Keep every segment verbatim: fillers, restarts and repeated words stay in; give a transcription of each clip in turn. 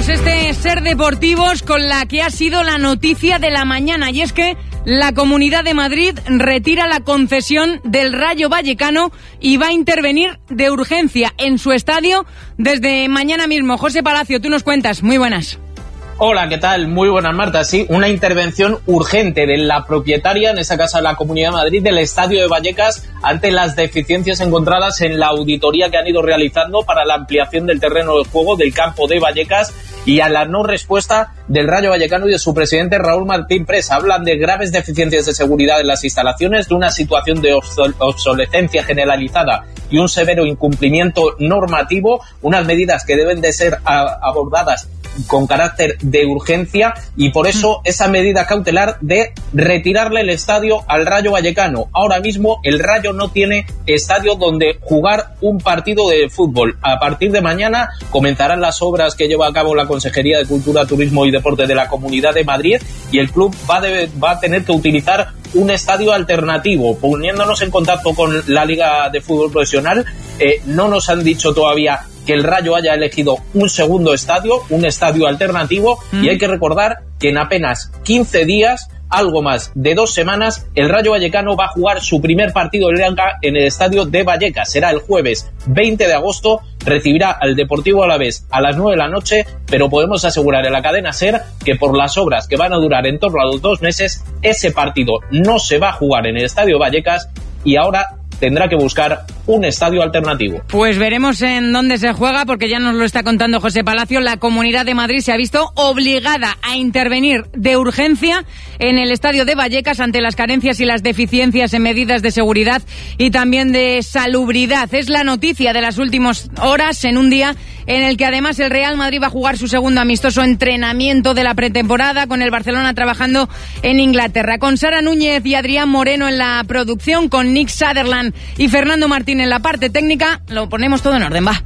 este Ser Deportivos con la que ha sido la noticia de la mañana, y es que la Comunidad de Madrid retira la concesión del Rayo Vallecano y va a intervenir de urgencia en su estadio desde mañana mismo. José Palacio, tú nos cuentas. Muy buenas. Hola, ¿qué tal? Muy buenas, Marta. Sí, una intervención urgente de la propietaria, en esta casa de la Comunidad de Madrid, del Estadio de Vallecas ante las deficiencias encontradas en la auditoría que han ido realizando para la ampliación del terreno de juego del campo de Vallecas y a la no respuesta del Rayo Vallecano y de su presidente Raúl Martín Pres. Hablan de graves deficiencias de seguridad en las instalaciones, de una situación de obsolescencia generalizada y un severo incumplimiento normativo, unas medidas que deben de ser abordadas con carácter de urgencia, y por eso esa medida cautelar de retirarle el estadio al Rayo Vallecano. Ahora mismo el Rayo no tiene estadio donde jugar un partido de fútbol. A partir de mañana comenzarán las obras que lleva a cabo la Consejería de Cultura, Turismo y Deporte de la Comunidad de Madrid, y el club va, de, va a tener que utilizar un estadio alternativo. Poniéndonos en contacto con la Liga de Fútbol Profesional, eh, no nos han dicho todavía que el Rayo haya elegido un segundo estadio, un estadio alternativo, mm. y hay que recordar que en apenas quince días, algo más de dos semanas, el Rayo Vallecano va a jugar su primer partido de Liga en el estadio de Vallecas. Será el jueves veinte de agosto, recibirá al Deportivo Alavés a las nueve de la noche, pero podemos asegurar en la cadena SER que por las obras que van a durar en torno a los dos meses, ese partido no se va a jugar en el estadio Vallecas y ahora tendrá que buscar un estadio alternativo. Pues veremos en dónde se juega, porque ya nos lo está contando José Palacio. La Comunidad de Madrid se ha visto obligada a intervenir de urgencia en el estadio de Vallecas ante las carencias y las deficiencias en medidas de seguridad y también de salubridad. Es la noticia de las últimas horas, en un día en el que además el Real Madrid va a jugar su segundo amistoso entrenamiento de la pretemporada, con el Barcelona trabajando en Inglaterra. Con Sara Núñez y Adrián Moreno en la producción, con Nick Sutherland y Fernando Martín en la parte técnica, lo ponemos todo en orden, va.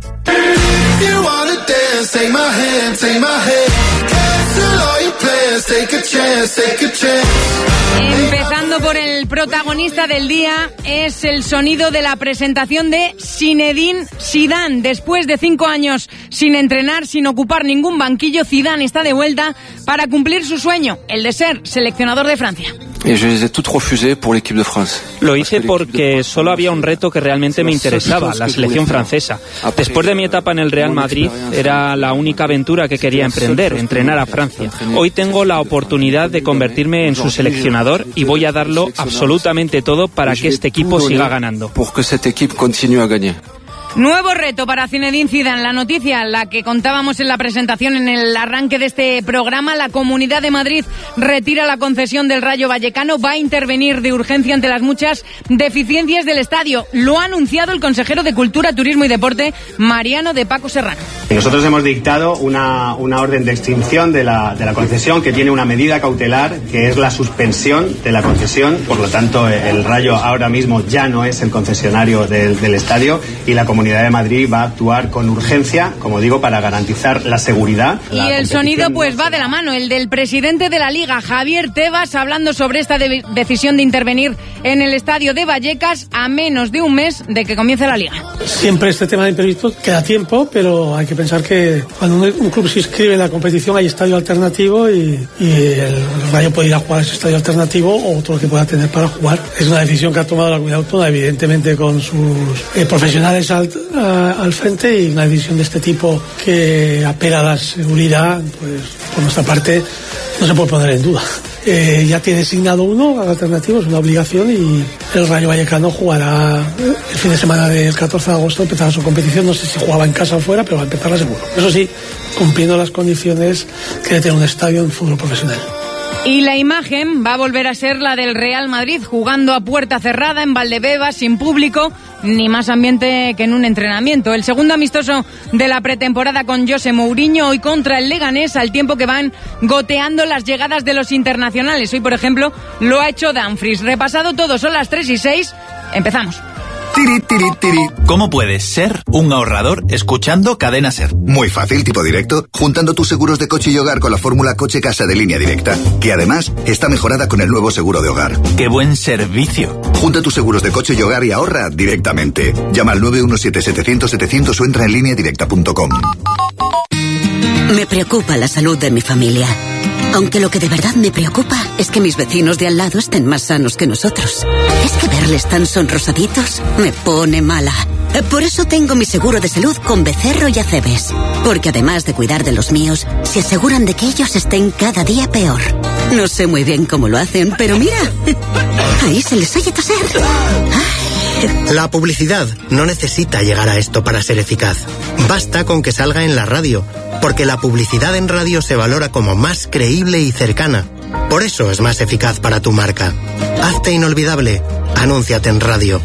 Empezando por el protagonista del día, es el sonido de la presentación de Zinedine Zidane. Después de cinco años sin entrenar, sin ocupar ningún banquillo, Zidane está de vuelta para cumplir su sueño, el de ser seleccionador de Francia. Lo hice porque solo había un reto que realmente me interesaba, la selección francesa. Después de mi etapa en el Real Madrid, era la única aventura que quería emprender, entrenar a Francia. Hoy tengo la oportunidad de convertirme en su seleccionador y voy a darlo absolutamente todo para que este equipo siga ganando. Nuevo reto para Zinedine Zidane. La noticia, la que contábamos en la presentación, en el arranque de este programa: la Comunidad de Madrid retira la concesión del Rayo Vallecano, va a intervenir de urgencia ante las muchas deficiencias del estadio. Lo ha anunciado el consejero de Cultura, Turismo y Deporte, Mariano de Paco Serrano. Nosotros hemos dictado una, una orden de extinción de la, de la concesión, que tiene una medida cautelar, que es la suspensión de la concesión. Por lo tanto, el Rayo ahora mismo ya no es el concesionario del, del estadio, y la Comunidad de Madrid va a actuar con urgencia, como digo, para garantizar la seguridad. Y la el sonido pues va de la mano, el del presidente de la Liga, Javier Tebas, hablando sobre esta de- decisión de intervenir en el estadio de Vallecas a menos de un mes de que comience la Liga. Siempre este tema de imprevistos queda tiempo, pero hay que pensar que cuando un, un club se inscribe en la competición hay estadio alternativo y, y el Rayo puede ir a jugar a ese estadio alternativo o otro que pueda tener para jugar. Es una decisión que ha tomado la Comunidad Autónoma, evidentemente con sus eh, profesionales al, a, al frente, y una decisión de este tipo que apela a la seguridad, pues por nuestra parte no se puede poner en duda. Eh, ya tiene designado uno alternativo, es una obligación, y el Rayo Vallecano jugará el fin de semana del catorce de agosto, empezará su competición. No sé si jugaba en casa o fuera, pero va a empezarla seguro. Eso sí, cumpliendo las condiciones que debe tener un estadio en fútbol profesional. Y la imagen va a volver a ser la del Real Madrid, jugando a puerta cerrada en Valdebebas, sin público, ni más ambiente que en un entrenamiento. El segundo amistoso de la pretemporada con José Mourinho, hoy contra el Leganés, al tiempo que van goteando las llegadas de los internacionales. Hoy, por ejemplo, lo ha hecho Dumfries. Repasado todo, son las tres y seis. Empezamos. Tiri, tiri, tiri. ¿Cómo puedes ser un ahorrador escuchando Cadena SER? Muy fácil, tipo directo, juntando tus seguros de coche y hogar con la fórmula Coche-Casa de Línea Directa, que además está mejorada con el nuevo seguro de hogar. ¡Qué buen servicio! Junta tus seguros de coche y hogar y ahorra directamente. Llama al nueve uno siete, setecientos, setecientos o entra en línea directa punto com. Me preocupa la salud de mi familia. Aunque lo que de verdad me preocupa es que mis vecinos de al lado estén más sanos que nosotros. Es que verles tan sonrosaditos me pone mala. Por eso tengo mi seguro de salud con Becerro y Acebes. Porque además de cuidar de los míos, se aseguran de que ellos estén cada día peor. No sé muy bien cómo lo hacen, pero mira, ahí se les oye toser. Ay. La publicidad no necesita llegar a esto para ser eficaz. Basta con que salga en la radio, porque la publicidad en radio se valora como más creíble y cercana. Por eso es más eficaz para tu marca. Hazte inolvidable. Anúnciate en radio.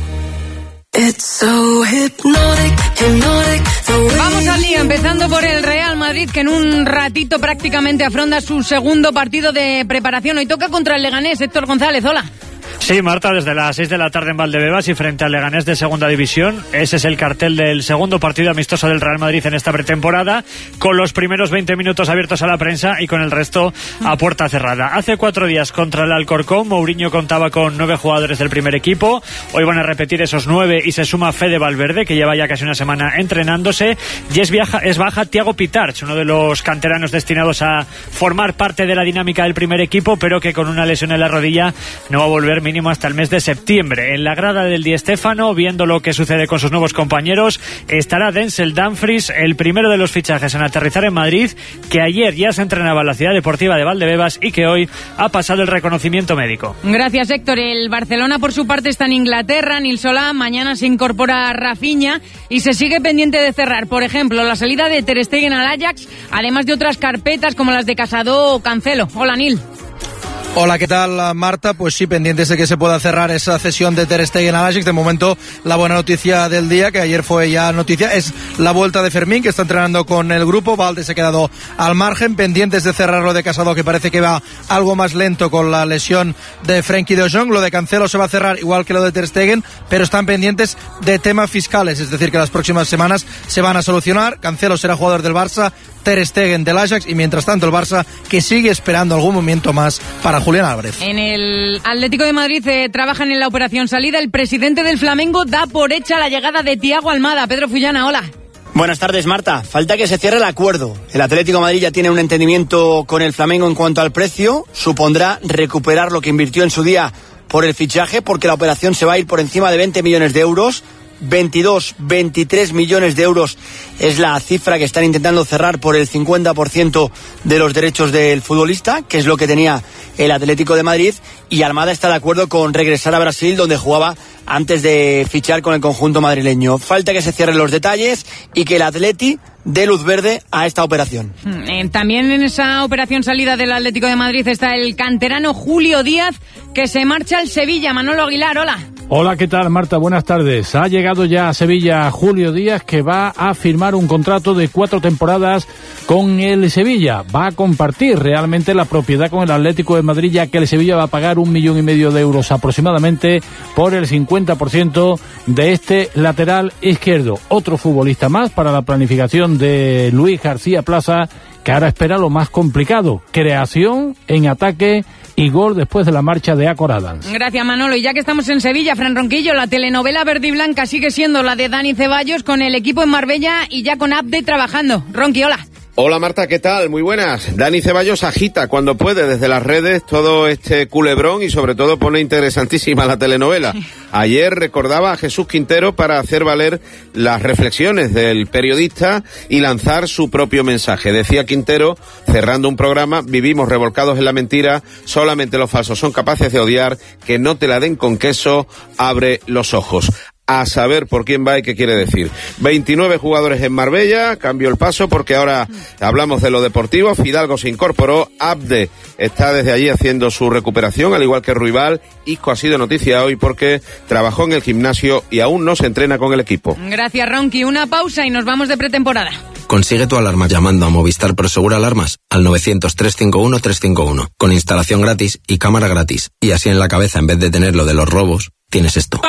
Vamos al lío, empezando por el Real Madrid, que en un ratito prácticamente afronta su segundo partido de preparación. Hoy toca contra el Leganés. Héctor González, hola. Sí, Marta, desde las seis de la tarde en Valdebebas y frente al Leganés de Segunda División. Ese es el cartel del segundo partido amistoso del Real Madrid en esta pretemporada, con los primeros veinte minutos abiertos a la prensa y con el resto a puerta cerrada. Hace cuatro días contra el Alcorcón, Mourinho contaba con nueve jugadores del primer equipo. Hoy van a repetir esos nueve y se suma Fede Valverde, que lleva ya casi una semana entrenándose. Y es, viaja, es baja Thiago Pitarch, uno de los canteranos destinados a formar parte de la dinámica del primer equipo, pero que con una lesión en la rodilla no va a volver mínimo hasta el mes de septiembre. En la grada del Di Stéfano, viendo lo que sucede con sus nuevos compañeros, estará Denzel Dumfries, el primero de los fichajes en aterrizar en Madrid, que ayer ya se entrenaba en la Ciudad Deportiva de Valdebebas y que hoy ha pasado el reconocimiento médico. Gracias, Héctor. El Barcelona, por su parte, está en Inglaterra. Nil Solá, mañana se incorpora Rafinha y se sigue pendiente de cerrar, por ejemplo, la salida de Ter Stegen al Ajax, además de otras carpetas como las de Casado o Cancelo. Hola, Nil. Hola, ¿qué tal, Marta? Pues sí, pendientes de que se pueda cerrar esa cesión de Ter Stegen al Ajax. De momento, la buena noticia del día, que ayer fue ya noticia, es la vuelta de Fermín, que está entrenando con el grupo. Valde se ha quedado al margen, pendientes de cerrar lo de Casado, que parece que va algo más lento con la lesión de Frenkie de Jong. Lo de Cancelo se va a cerrar igual que lo de Ter Stegen, pero están pendientes de temas fiscales, es decir, que las próximas semanas se van a solucionar. Cancelo será jugador del Barça, Ter Stegen del Ajax, y mientras tanto el Barça, que sigue esperando algún momento más para Julián Álvarez. En el Atlético de Madrid eh, trabajan en la operación salida. El presidente del Flamengo da por hecha la llegada de Thiago Almada. Pedro Fullana, hola. Buenas tardes, Marta. Falta que se cierre el acuerdo. El Atlético de Madrid ya tiene un entendimiento con el Flamengo en cuanto al precio. Supondrá recuperar lo que invirtió en su día por el fichaje, porque la operación se va a ir por encima de veinte millones de euros. veintidós, veintitrés millones de euros es la cifra que están intentando cerrar por el cincuenta por ciento de los derechos del futbolista, que es lo que tenía el Atlético de Madrid, y Almada está de acuerdo con regresar a Brasil, donde jugaba antes de fichar con el conjunto madrileño. Falta que se cierren los detalles y que el Atleti dé luz verde a esta operación. También en esa operación salida del Atlético de Madrid está el canterano Julio Díaz, que se marcha al Sevilla. Manolo Aguilar, hola. Hola, ¿qué tal, Marta? Buenas tardes. Ha llegado ya a Sevilla Julio Díaz, que va a firmar un contrato de cuatro temporadas con el Sevilla. Va a compartir realmente la propiedad con el Atlético de Madrid, ya que el Sevilla va a pagar un millón y medio de euros aproximadamente por el cincuenta por ciento de este lateral izquierdo. Otro futbolista más para la planificación de Luis García Plaza, que ahora espera lo más complicado: creación en ataque y gol después de la marcha de Acor Adams. Gracias, Manolo. Y ya que estamos en Sevilla, Fran Ronquillo, la telenovela verde y blanca sigue siendo la de Dani Ceballos, con el equipo en Marbella y ya con Abde trabajando. Ronqui, hola. Hola, Marta, ¿qué tal? Muy buenas. Dani Ceballos agita cuando puede desde las redes todo este culebrón y sobre todo pone interesantísima la telenovela. Ayer recordaba a Jesús Quintero para hacer valer las reflexiones del periodista y lanzar su propio mensaje. Decía Quintero, cerrando un programa: vivimos revolcados en la mentira, solamente los falsos son capaces de odiar, que no te la den con queso, abre los ojos. A saber por quién va y qué quiere decir. veintinueve jugadores en Marbella, cambió el paso porque ahora hablamos de lo deportivo. Fidalgo se incorporó, Abde está desde allí haciendo su recuperación, al igual que Ruibal. Isco ha sido noticia hoy porque trabajó en el gimnasio y aún no se entrena con el equipo. Gracias, Ronqui. Una pausa y nos vamos de pretemporada. Consigue tu alarma llamando a Movistar Prosegur Alarmas al novecientos, trescientos cincuenta y uno, trescientos cincuenta y uno, con instalación gratis y cámara gratis. Y así en la cabeza, en vez de tener lo de los robos, tienes esto.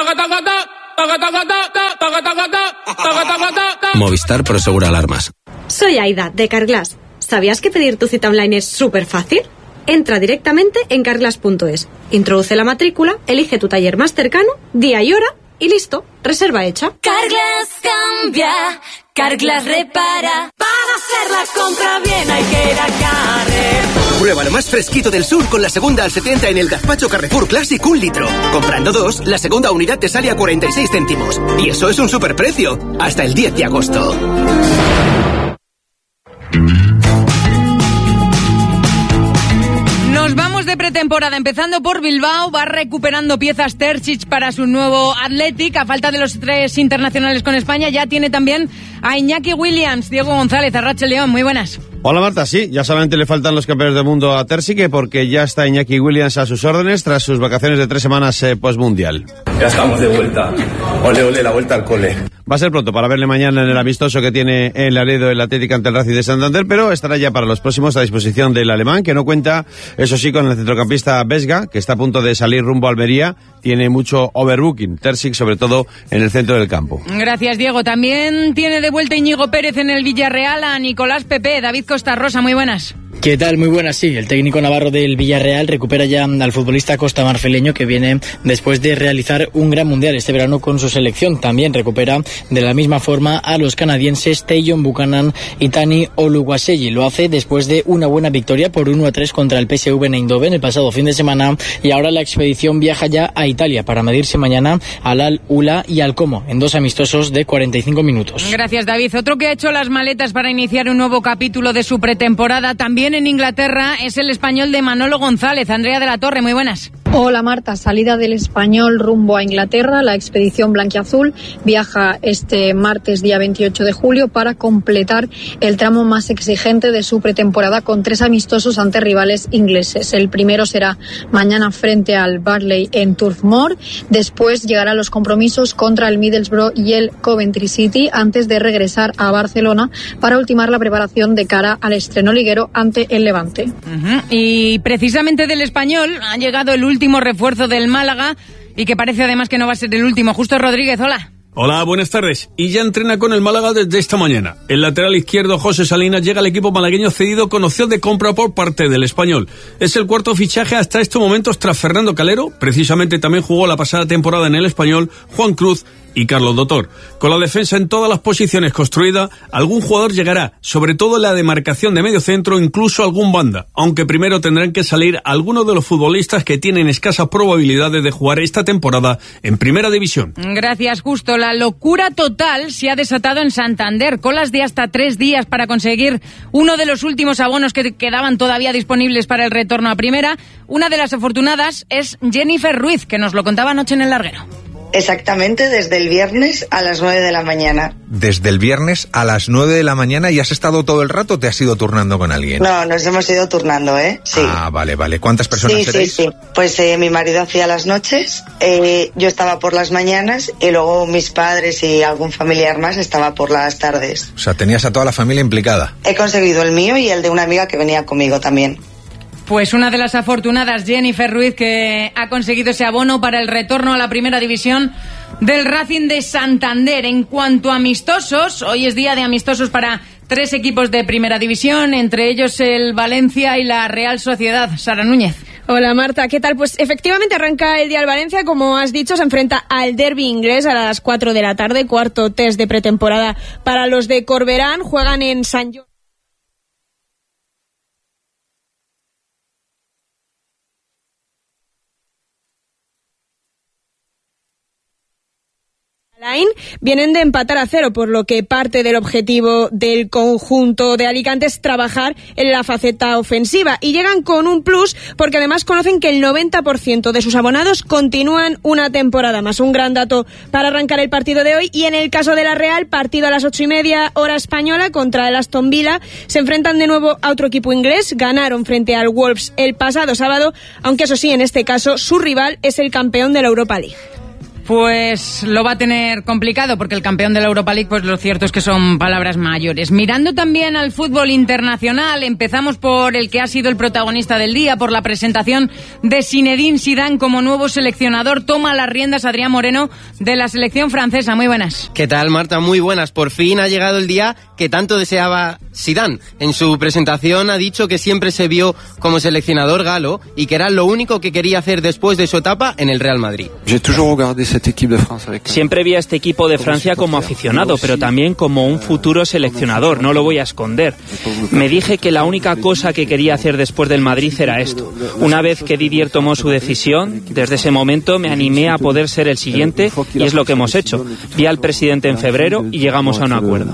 Movistar Prosegur Alarmas. Soy Aida, de Carglass. ¿Sabías que pedir tu cita online es súper fácil? Entra directamente en carglass punto es, introduce la matrícula, elige tu taller más cercano, día y hora y listo, reserva hecha. Carglass cambia, Carglass repara. Para hacer la compra bien hay que ir a Carrefour. Prueba lo más fresquito del sur con la segunda al setenta en el gazpacho Carrefour Classic un litro. Comprando dos, la segunda unidad te sale a cuarenta y seis céntimos. Y eso es un superprecio. Hasta el diez de agosto. Nos vamos de pretemporada, empezando por Bilbao. Va recuperando piezas Terzic para su nuevo Athletic. A falta de los tres internacionales con España, ya tiene también a Iñaki Williams. Diego González, Arratxe León, muy buenas. Hola Marta, sí, ya solamente le faltan los campeones del mundo a Terzic, porque ya está Iñaki Williams a sus órdenes tras sus vacaciones de tres semanas eh, postmundial. Ya estamos de vuelta. Ole, ole, la vuelta al cole. Va a ser pronto para verle mañana en el amistoso que tiene en Laredo el Atlético ante el Racing de Santander, pero estará ya para los próximos a disposición del alemán, que no cuenta, eso sí, con el centrocampista Vesga, que está a punto de salir rumbo a Almería. Tiene mucho overbooking, Terzic, sobre todo en el centro del campo. Gracias, Diego. También tiene de vuelta Íñigo Pérez en el Villarreal a Nicolás Pepe. David Costa Rosa, muy buenas. ¿Qué tal? Muy buenas, sí. El técnico navarro del Villarreal recupera ya al futbolista costamarfileño, que viene después de realizar un gran mundial este verano con su selección. También recupera de la misma forma a los canadienses Tayon Buchanan y Tani Oluwaseyi. Lo hace después de una buena victoria por uno a tres contra el P S V Eindhoven el pasado fin de semana, y ahora la expedición viaja ya a Italia para medirse mañana al Al Ula y al Como en dos amistosos de cuarenta y cinco minutos. Gracias, David. Otro que ha hecho las maletas para iniciar un nuevo capítulo de su pretemporada también en Inglaterra es el español de Manolo González. Andrea de la Torre, muy buenas. Hola Marta, salida del español rumbo a Inglaterra. La expedición blanquiazul viaja este martes día veintiocho de julio para completar el tramo más exigente de su pretemporada con tres amistosos ante rivales ingleses. El primero será mañana frente al Burnley en Turf Moor. Después llegarán los compromisos contra el Middlesbrough y el Coventry City antes de regresar a Barcelona para ultimar la preparación de cara al estreno liguero ante el Levante. Uh-huh. Y precisamente del español ha llegado el último último refuerzo del Málaga y que parece además que no va a ser el último. Justo Rodríguez, hola. Hola, buenas tardes. Y ya entrena con el Málaga desde esta mañana. El lateral izquierdo José Salinas llega al equipo malagueño cedido con opción de compra por parte del español. Es el cuarto fichaje hasta estos momentos tras Fernando Calero. Precisamente también jugó la pasada temporada en el español Juan Cruz y Carlos Dotor. Con la defensa en todas las posiciones construida, algún jugador llegará, sobre todo en la demarcación de medio centro, incluso algún banda, aunque primero tendrán que salir algunos de los futbolistas que tienen escasas probabilidades de jugar esta temporada en Primera División. Gracias, Justo. La locura total se ha desatado en Santander. Colas de hasta tres días para conseguir uno de los últimos abonos que quedaban todavía disponibles para el retorno a Primera. Una de las afortunadas es Jennifer Ruiz, que nos lo contaba anoche en el larguero. Exactamente, desde el viernes a las nueve de la mañana. Desde el viernes a las nueve de la mañana, ¿y has estado todo el rato o te has ido turnando con alguien? No, nos hemos ido turnando, ¿eh? Sí. Ah, vale, vale. ¿Cuántas personas sí, seréis? Sí, sí, pues eh, mi marido hacía las noches, eh, yo estaba por las mañanas y luego mis padres y algún familiar más estaba por las tardes. O sea, tenías a toda la familia implicada. He conseguido el mío y el de una amiga que venía conmigo también. Pues una de las afortunadas, Jennifer Ruiz, que ha conseguido ese abono para el retorno a la Primera División del Racing de Santander. En cuanto a amistosos, hoy es día de amistosos para tres equipos de Primera División, entre ellos el Valencia y la Real Sociedad. Sara Núñez. Hola Marta, ¿qué tal? Pues efectivamente arranca el día el Valencia, como has dicho, se enfrenta al derbi inglés a las cuatro de la tarde, cuarto test de pretemporada para los de Corberán, juegan en San Jordi. Vienen de empatar a cero, por lo que parte del objetivo del conjunto de Alicante es trabajar en la faceta ofensiva, y llegan con un plus porque además conocen que el noventa por ciento de sus abonados continúan una temporada más. Un gran dato para arrancar el partido de hoy. Y en el caso de la Real, partido a las ocho y media hora española contra el Aston Villa. Se enfrentan de nuevo a otro equipo inglés. Ganaron frente al Wolves el pasado sábado, aunque eso sí, en este caso su rival es el campeón de la Europa League. Pues lo va a tener complicado porque el campeón de la Europa League, pues lo cierto es que son palabras mayores. Mirando también al fútbol internacional, empezamos por el que ha sido el protagonista del día, por la presentación de Zinedine Zidane como nuevo seleccionador. Toma las riendas Adrián Moreno de la selección francesa. Muy buenas. ¿Qué tal, Marta? Muy buenas. Por fin ha llegado el día que tanto deseaba Zidane. En su presentación ha dicho que siempre se vio como seleccionador galo y que era lo único que quería hacer después de su etapa en el Real Madrid. J'ai toujours regardé cette Siempre vi a este equipo de Francia como aficionado, pero también como un futuro seleccionador, no lo voy a esconder. Me dije que la única cosa que quería hacer después del Madrid era esto. Una vez que Didier tomó su decisión, desde ese momento me animé a poder ser el siguiente y es lo que hemos hecho. Vi al presidente en febrero y llegamos a un acuerdo.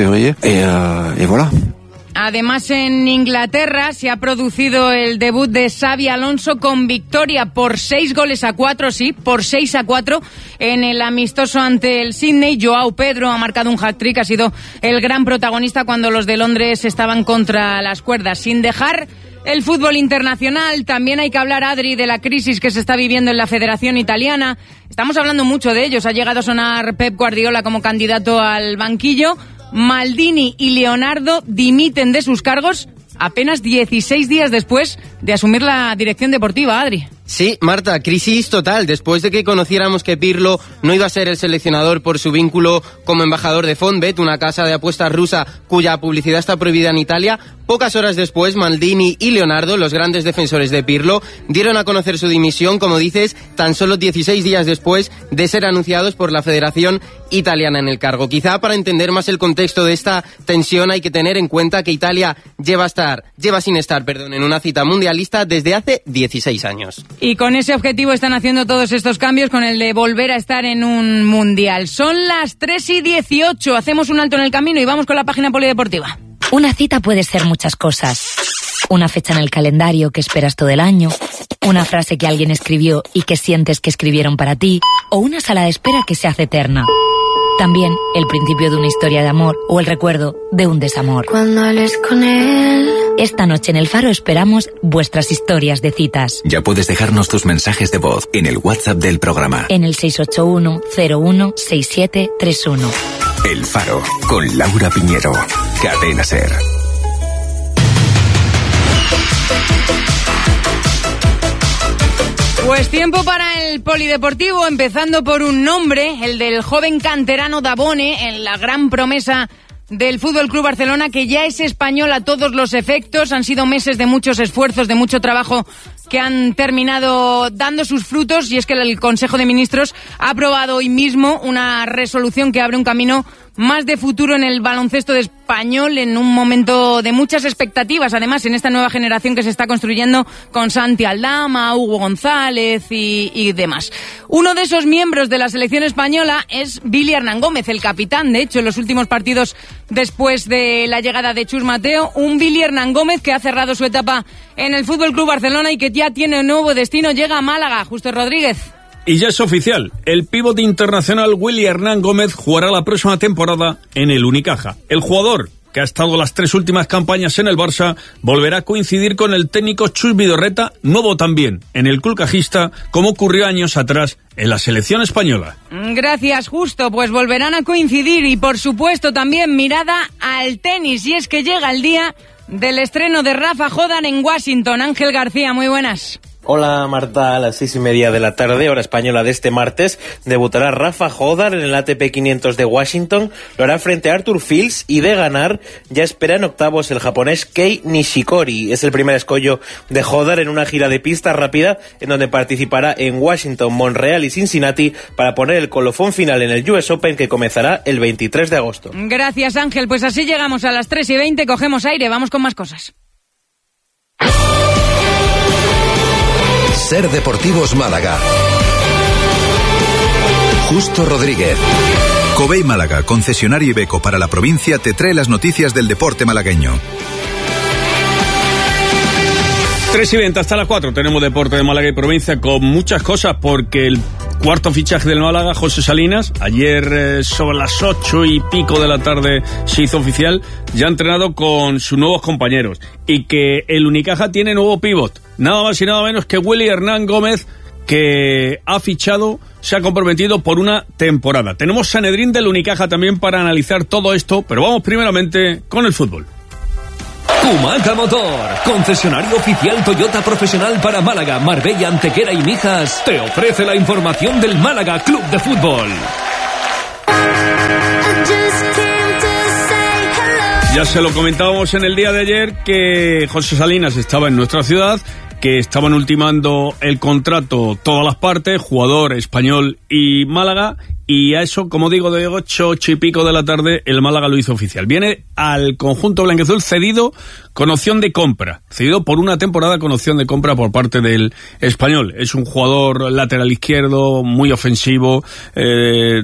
Además, en Inglaterra se ha producido el debut de Xabi Alonso con victoria por seis goles a cuatro, sí, por seis a cuatro en el amistoso ante el Sydney. Joao Pedro ha marcado un hat-trick, ha sido el gran protagonista cuando los de Londres estaban contra las cuerdas. Sin dejar el fútbol internacional, también hay que hablar, Adri, de la crisis que se está viviendo en la Federación Italiana. Estamos hablando mucho de ellos. Ha llegado a sonar Pep Guardiola como candidato al banquillo. Maldini y Leonardo dimiten de sus cargos apenas dieciséis días después de asumir la dirección deportiva, Adri. Sí, Marta, crisis total. Después de que conociéramos que Pirlo no iba a ser el seleccionador por su vínculo como embajador de Fonbet, una casa de apuestas rusa cuya publicidad está prohibida en Italia, pocas horas después Maldini y Leonardo, los grandes defensores de Pirlo, dieron a conocer su dimisión, como dices, tan solo dieciséis días después de ser anunciados por la Federación Italiana en el cargo. Quizá para entender más el contexto de esta tensión hay que tener en cuenta que Italia lleva, estar, lleva sin estar perdón, en una cita mundialista desde hace dieciséis años. Y con ese objetivo están haciendo todos estos cambios, con el de volver a estar en un mundial. Son las tres y dieciocho, hacemos un alto en el camino y vamos con la página polideportiva. Una cita puede ser muchas cosas. Una fecha en el calendario que esperas todo el año, una frase que alguien escribió y que sientes que escribieron para ti, o una sala de espera que se hace eterna. También el principio de una historia de amor o el recuerdo de un desamor. Cuando hables con él. Esta noche en El Faro esperamos vuestras historias de citas. Ya puedes dejarnos tus mensajes de voz en el WhatsApp del programa. En el seis ocho uno cero uno seis siete tres uno. El Faro, con Laura Piñero. Cadena SER. Pues tiempo para el polideportivo, empezando por un nombre, el del joven canterano Dabone, en la gran promesa del Fútbol Club Barcelona, que ya es español a todos los efectos. Han sido meses de muchos esfuerzos, de mucho trabajo, que han terminado dando sus frutos, y es que el Consejo de Ministros ha aprobado hoy mismo una resolución que abre un camino más de futuro en el baloncesto de español, en un momento de muchas expectativas, además, en esta nueva generación que se está construyendo con Santi Aldama, Hugo González y, y demás. Uno de esos miembros de la selección española es Billy Hernán Gómez, el capitán, de hecho, en los últimos partidos después de la llegada de Chus Mateo, un Billy Hernán Gómez que ha cerrado su etapa en el Fútbol Club Barcelona y que ya tiene un nuevo destino, llega a Málaga. Justo Rodríguez. Y ya es oficial, el pívot internacional Willy Hernán Gómez jugará la próxima temporada en el Unicaja. El jugador, que ha estado las tres últimas campañas en el Barça, volverá a coincidir con el técnico Chus Vidorreta, nuevo también en el club cajista, como ocurrió años atrás en la selección española. Gracias, Justo, pues volverán a coincidir y por supuesto también mirada al tenis, y es que llega el día del estreno de Rafa Jódar en Washington. Ángel García, muy buenas. Hola Marta, a las seis y media de la tarde, hora española de este martes, debutará Rafa Jódar en el A T P quinientos de Washington, lo hará frente a Arthur Fils y de ganar ya espera en octavos el japonés Kei Nishikori. Es el primer escollo de Jódar en una gira de pista rápida en donde participará en Washington, Montreal y Cincinnati para poner el colofón final en el U S Open que comenzará el veintitrés de agosto. Gracias Ángel, pues así llegamos a las tres y veinte, cogemos aire, vamos con más cosas. SER Deportivos Málaga. Justo Rodríguez. Covey Málaga, concesionario Iveco para la provincia, te trae las noticias del deporte malagueño. tres y veinte hasta las cuatro tenemos deporte de Málaga y provincia con muchas cosas, porque el cuarto fichaje del Málaga, José Salinas, ayer eh, sobre las ocho y pico de la tarde se hizo oficial, ya ha entrenado con sus nuevos compañeros, y que el Unicaja tiene nuevo pívot, nada más y nada menos que Willy Hernán Gómez, que ha fichado, se ha comprometido por una temporada. Tenemos Sanedrín del Unicaja también para analizar todo esto, pero vamos primeramente con el fútbol. Humaca Motor, concesionario oficial Toyota profesional para Málaga, Marbella, Antequera y Mijas, te ofrece la información del Málaga Club de Fútbol. Ya se lo comentábamos en el día de ayer que José Salinas estaba en nuestra ciudad que estaban ultimando el contrato todas las partes, jugador, Español y Málaga, y a eso, como digo, de ocho, ocho y pico de la tarde, el Málaga lo hizo oficial. Viene al conjunto blanquiazul cedido con opción de compra, cedido por una temporada con opción de compra por parte del Español. Es un jugador lateral izquierdo, muy ofensivo, eh,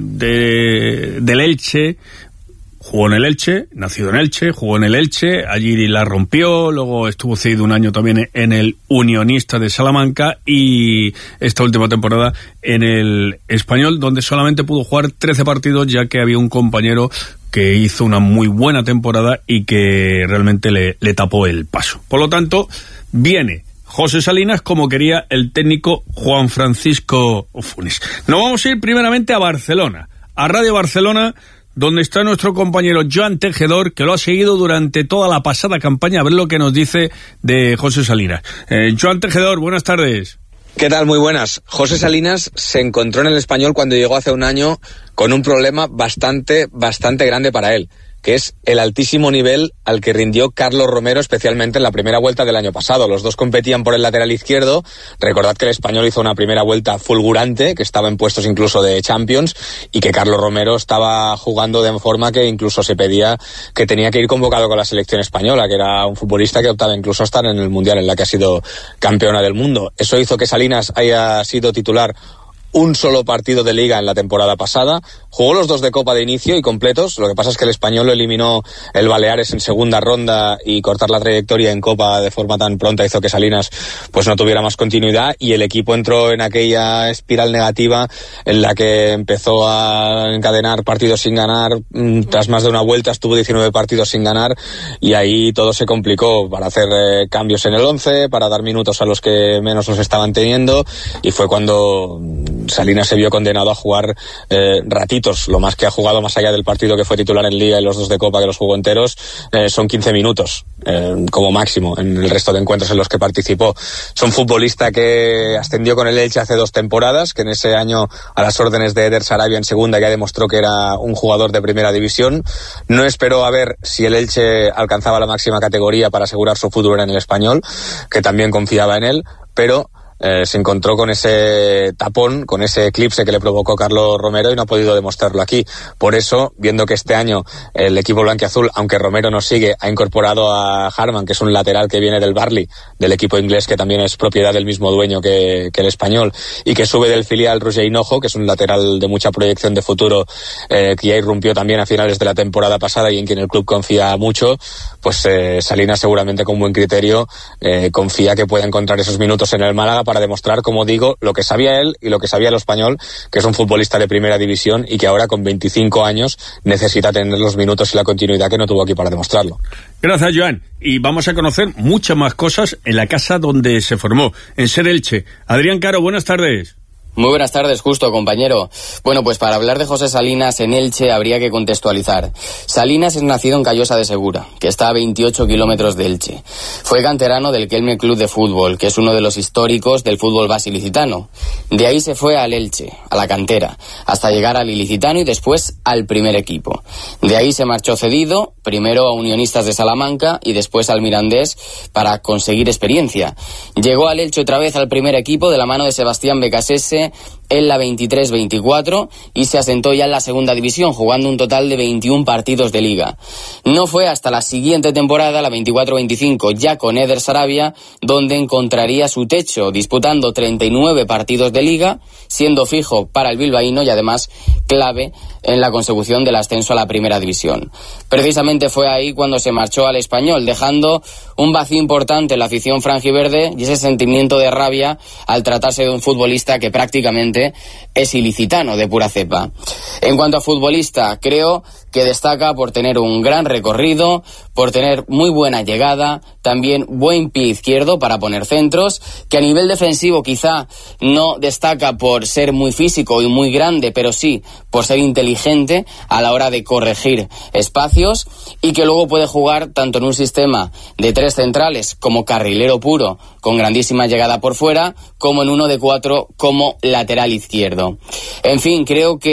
de, del Elche. Jugó en el Elche, nacido en Elche, jugó en el Elche, allí la rompió, luego estuvo cedido un año también en el Unionista de Salamanca y esta última temporada en el Español, donde solamente pudo jugar trece partidos, ya que había un compañero que hizo una muy buena temporada y que realmente le, le tapó el paso. Por lo tanto, viene José Salinas como quería el técnico Juan Francisco Funes. Nos vamos a ir primeramente a Barcelona, a Radio Barcelona, donde está nuestro compañero Joan Tejedor, que lo ha seguido durante toda la pasada campaña, a ver lo que nos dice de José Salinas. Eh, Joan Tejedor, buenas tardes. ¿Qué tal? Muy buenas. José Salinas se encontró en el Español cuando llegó hace un año con un problema bastante, bastante grande para él, que es el altísimo nivel al que rindió Carlos Romero, especialmente en la primera vuelta del año pasado. Los dos competían por el lateral izquierdo. Recordad que el Español hizo una primera vuelta fulgurante, que estaba en puestos incluso de Champions, y que Carlos Romero estaba jugando de forma que incluso se pedía que tenía que ir convocado con la selección española, que era un futbolista que optaba incluso a estar en el Mundial, en la que ha sido campeona del mundo. Eso hizo que Salinas haya sido titular un solo partido de Liga en la temporada pasada, jugó los dos de Copa de inicio y completos. Lo que pasa es que el Español lo eliminó el Baleares en segunda ronda, y cortar la trayectoria en Copa de forma tan pronta hizo que Salinas pues no tuviera más continuidad, y el equipo entró en aquella espiral negativa en la que empezó a encadenar partidos sin ganar. Tras más de una vuelta estuvo diecinueve partidos sin ganar, y ahí todo se complicó para hacer eh, cambios en el once, para dar minutos a los que menos los estaban teniendo, y fue cuando Salinas se vio condenado a jugar eh, ratitos. Lo más que ha jugado, más allá del partido que fue titular en Liga y los dos de Copa que los jugó enteros, eh, son quince minutos eh, como máximo en el resto de encuentros en los que participó. Es un futbolista que ascendió con el Elche hace dos temporadas, que en ese año, a las órdenes de Eder Sarabia en segunda, ya demostró que era un jugador de primera división. No esperó a ver si el Elche alcanzaba la máxima categoría para asegurar su futuro en el Español, que también confiaba en él, pero Eh, se encontró con ese tapón, con ese eclipse que le provocó Carlos Romero, y no ha podido demostrarlo aquí. Por eso, viendo que este año el equipo blanquiazul, aunque Romero no sigue, ha incorporado a Harman, que es un lateral que viene del Burnley, del equipo inglés, que también es propiedad del mismo dueño que, que el Español, y que sube del filial Roger Hinojo, que es un lateral de mucha proyección de futuro, eh, que ya irrumpió también a finales de la temporada pasada y en quien el club confía mucho. Pues eh, Salinas, seguramente con buen criterio, eh, confía que puede encontrar esos minutos en el Málaga para demostrar, como digo, lo que sabía él y lo que sabía el Español, que es un futbolista de primera división y que ahora con veinticinco años necesita tener los minutos y la continuidad que no tuvo aquí para demostrarlo. Gracias, Joan. Y vamos a conocer muchas más cosas en la casa donde se formó, en Ser Elche. Adrián Caro, buenas tardes. Muy buenas tardes, justo, compañero. Bueno, pues para hablar de José Salinas en Elche habría que contextualizar. Salinas es nacido en Callosa de Segura, que está a veintiocho kilómetros de Elche. Fue canterano del Kelme Club de Fútbol, que es uno de los históricos del fútbol base ilicitano. De ahí se fue al Elche, a la cantera, hasta llegar al ilicitano y después al primer equipo. De ahí se marchó cedido, primero a Unionistas de Salamanca y después al Mirandés, para conseguir experiencia. Llegó al Elche otra vez al primer equipo de la mano de Sebastián Becasese en la veintitrés veinticuatro y se asentó ya en la segunda división, jugando un total de veintiún partidos de liga. No fue hasta la siguiente temporada, la veinticuatro veinticinco, ya con Eder Sarabia, donde encontraría su techo, disputando treinta y nueve partidos de liga, siendo fijo para el bilbaíno y además clave en la consecución del ascenso a la primera división. Precisamente fue ahí cuando se marchó al Español, dejando un vacío importante en la afición franjiverde y ese sentimiento de rabia al tratarse de un futbolista que prácticamente es ilicitano de pura cepa. En cuanto a futbolista, creo que destaca por tener un gran recorrido, por tener muy buena llegada, también buen pie izquierdo para poner centros, que a nivel defensivo quizá no destaca por ser muy físico y muy grande, pero sí por ser inteligente a la hora de corregir espacios, y que luego puede jugar tanto en un sistema de tres centrales como carrilero puro, con grandísima llegada por fuera, como en uno de cuatro como lateral izquierdo. En fin, creo que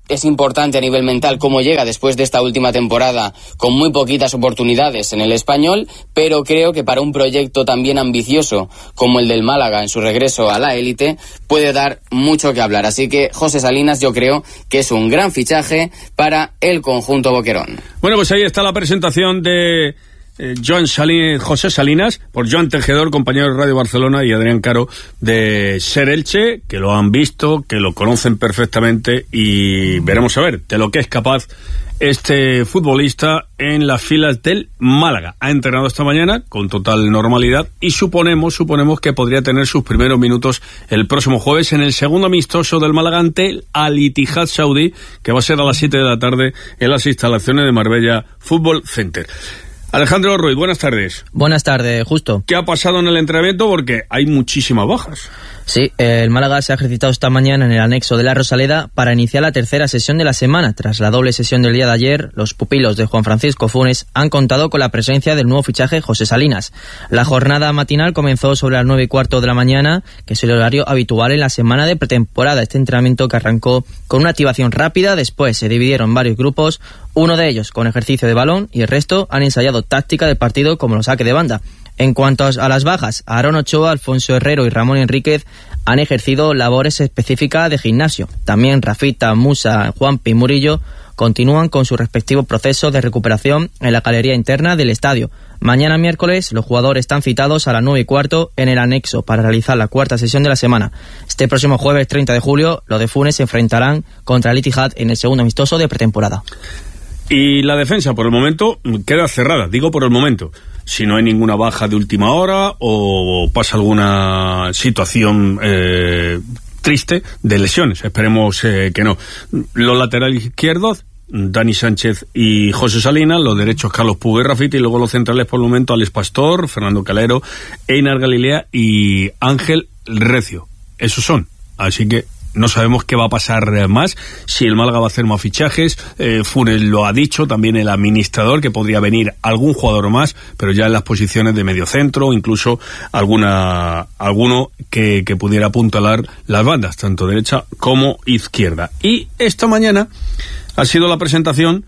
es importante a nivel mental cómo llega después de esta última temporada con muy poquitas oportunidades en el Español, pero creo que para un proyecto también ambicioso como el del Málaga en su regreso a la élite puede dar mucho que hablar. Así que José Salinas yo creo que es un gran fichaje para el conjunto boquerón. Bueno, pues ahí está la presentación de Eh, Joan Salí- José Salinas, por Joan Tejedor, compañero de Radio Barcelona, y Adrián Caro de Ser Elche, que lo han visto, que lo conocen perfectamente, y veremos a ver de lo que es capaz este futbolista en las filas del Málaga. Ha entrenado esta mañana con total normalidad y suponemos, suponemos que podría tener sus primeros minutos el próximo jueves en el segundo amistoso del Málaga ante el Al-Ittihad Saudí, que va a ser a las siete de la tarde en las instalaciones de Marbella Fútbol Center. Alejandro Ruiz, buenas tardes. Buenas tardes, justo. ¿Qué ha pasado en el entrenamiento? Porque hay muchísimas bajas. Sí, el Málaga se ha ejercitado esta mañana en el anexo de la Rosaleda para iniciar la tercera sesión de la semana. Tras la doble sesión del día de ayer, los pupilos de Juan Francisco Funes han contado con la presencia del nuevo fichaje José Salinas. La jornada matinal comenzó sobre las nueve y cuarto de la mañana, que es el horario habitual en la semana de pretemporada. Este entrenamiento que arrancó con una activación rápida, después se dividieron en varios grupos, uno de ellos con ejercicio de balón y el resto han ensayado táctica del partido como los saque de banda. En cuanto a las bajas, Aarón Ochoa, Alfonso Herrero y Ramón Enríquez han ejercido labores específicas de gimnasio. También Rafita, Musa, Juanpi y Murillo continúan con su respectivo proceso de recuperación en la galería interna del estadio. Mañana miércoles los jugadores están citados a las nueve y cuarto en el anexo para realizar la cuarta sesión de la semana. Este próximo jueves treinta de julio los de Funes se enfrentarán contra el Ittihad en el segundo amistoso de pretemporada. Y la defensa, por el momento, queda cerrada, digo por el momento. Si no hay ninguna baja de última hora o pasa alguna situación eh, triste de lesiones, esperemos eh, que no. Los laterales izquierdos, Dani Sánchez y José Salinas, los derechos Carlos Puga y Rafita, y luego los centrales por el momento Alex Pastor, Fernando Calero, Einar Galilea y Ángel Recio. Esos son, así que no sabemos qué va a pasar más, si el Málaga va a hacer más fichajes. eh, Funes lo ha dicho, también el administrador, que podría venir algún jugador más, pero ya en las posiciones de medio centro, incluso alguna alguno que, que pudiera apuntalar las bandas, tanto derecha como izquierda. Y esta mañana ha sido la presentación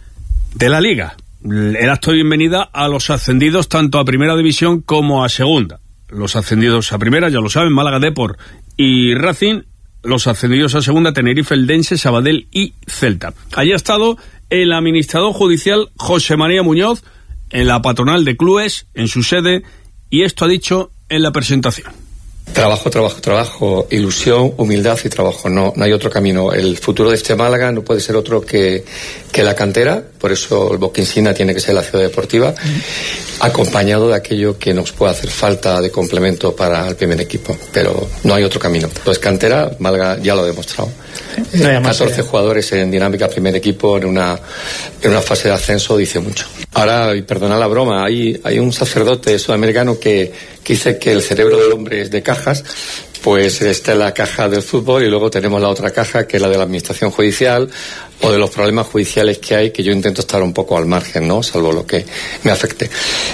de la Liga, el acto de bienvenida a los ascendidos tanto a Primera División como a Segunda. Los ascendidos a Primera, ya lo saben, Málaga, Depor y Racing. Los ascendidos a Segunda, Tenerife, Eldense, Sabadell y Celta. Allí ha estado el administrador judicial José María Muñoz en la patronal de clubes, en su sede, y esto ha dicho en la presentación. Trabajo, trabajo, trabajo, ilusión, humildad y trabajo. No, no hay otro camino. El futuro de este Málaga no puede ser otro que, que la cantera. Por eso el Boca Insignia tiene que ser la ciudad deportiva, mm. acompañado de aquello que nos puede hacer falta de complemento para el primer equipo. Pero no hay otro camino. Pues cantera, Málaga ya lo ha demostrado. No hay catorce jugadores en dinámica primer equipo en una, en una fase de ascenso dice mucho. Ahora, y perdona la broma, hay, hay un sacerdote sudamericano que, que dice que el cerebro del hombre es de cajas. Pues esta es la caja del fútbol y luego tenemos la otra caja que es la de la administración judicial o de los problemas judiciales que hay, que yo intento estar un poco al margen, ¿no? Salvo lo que me afecte.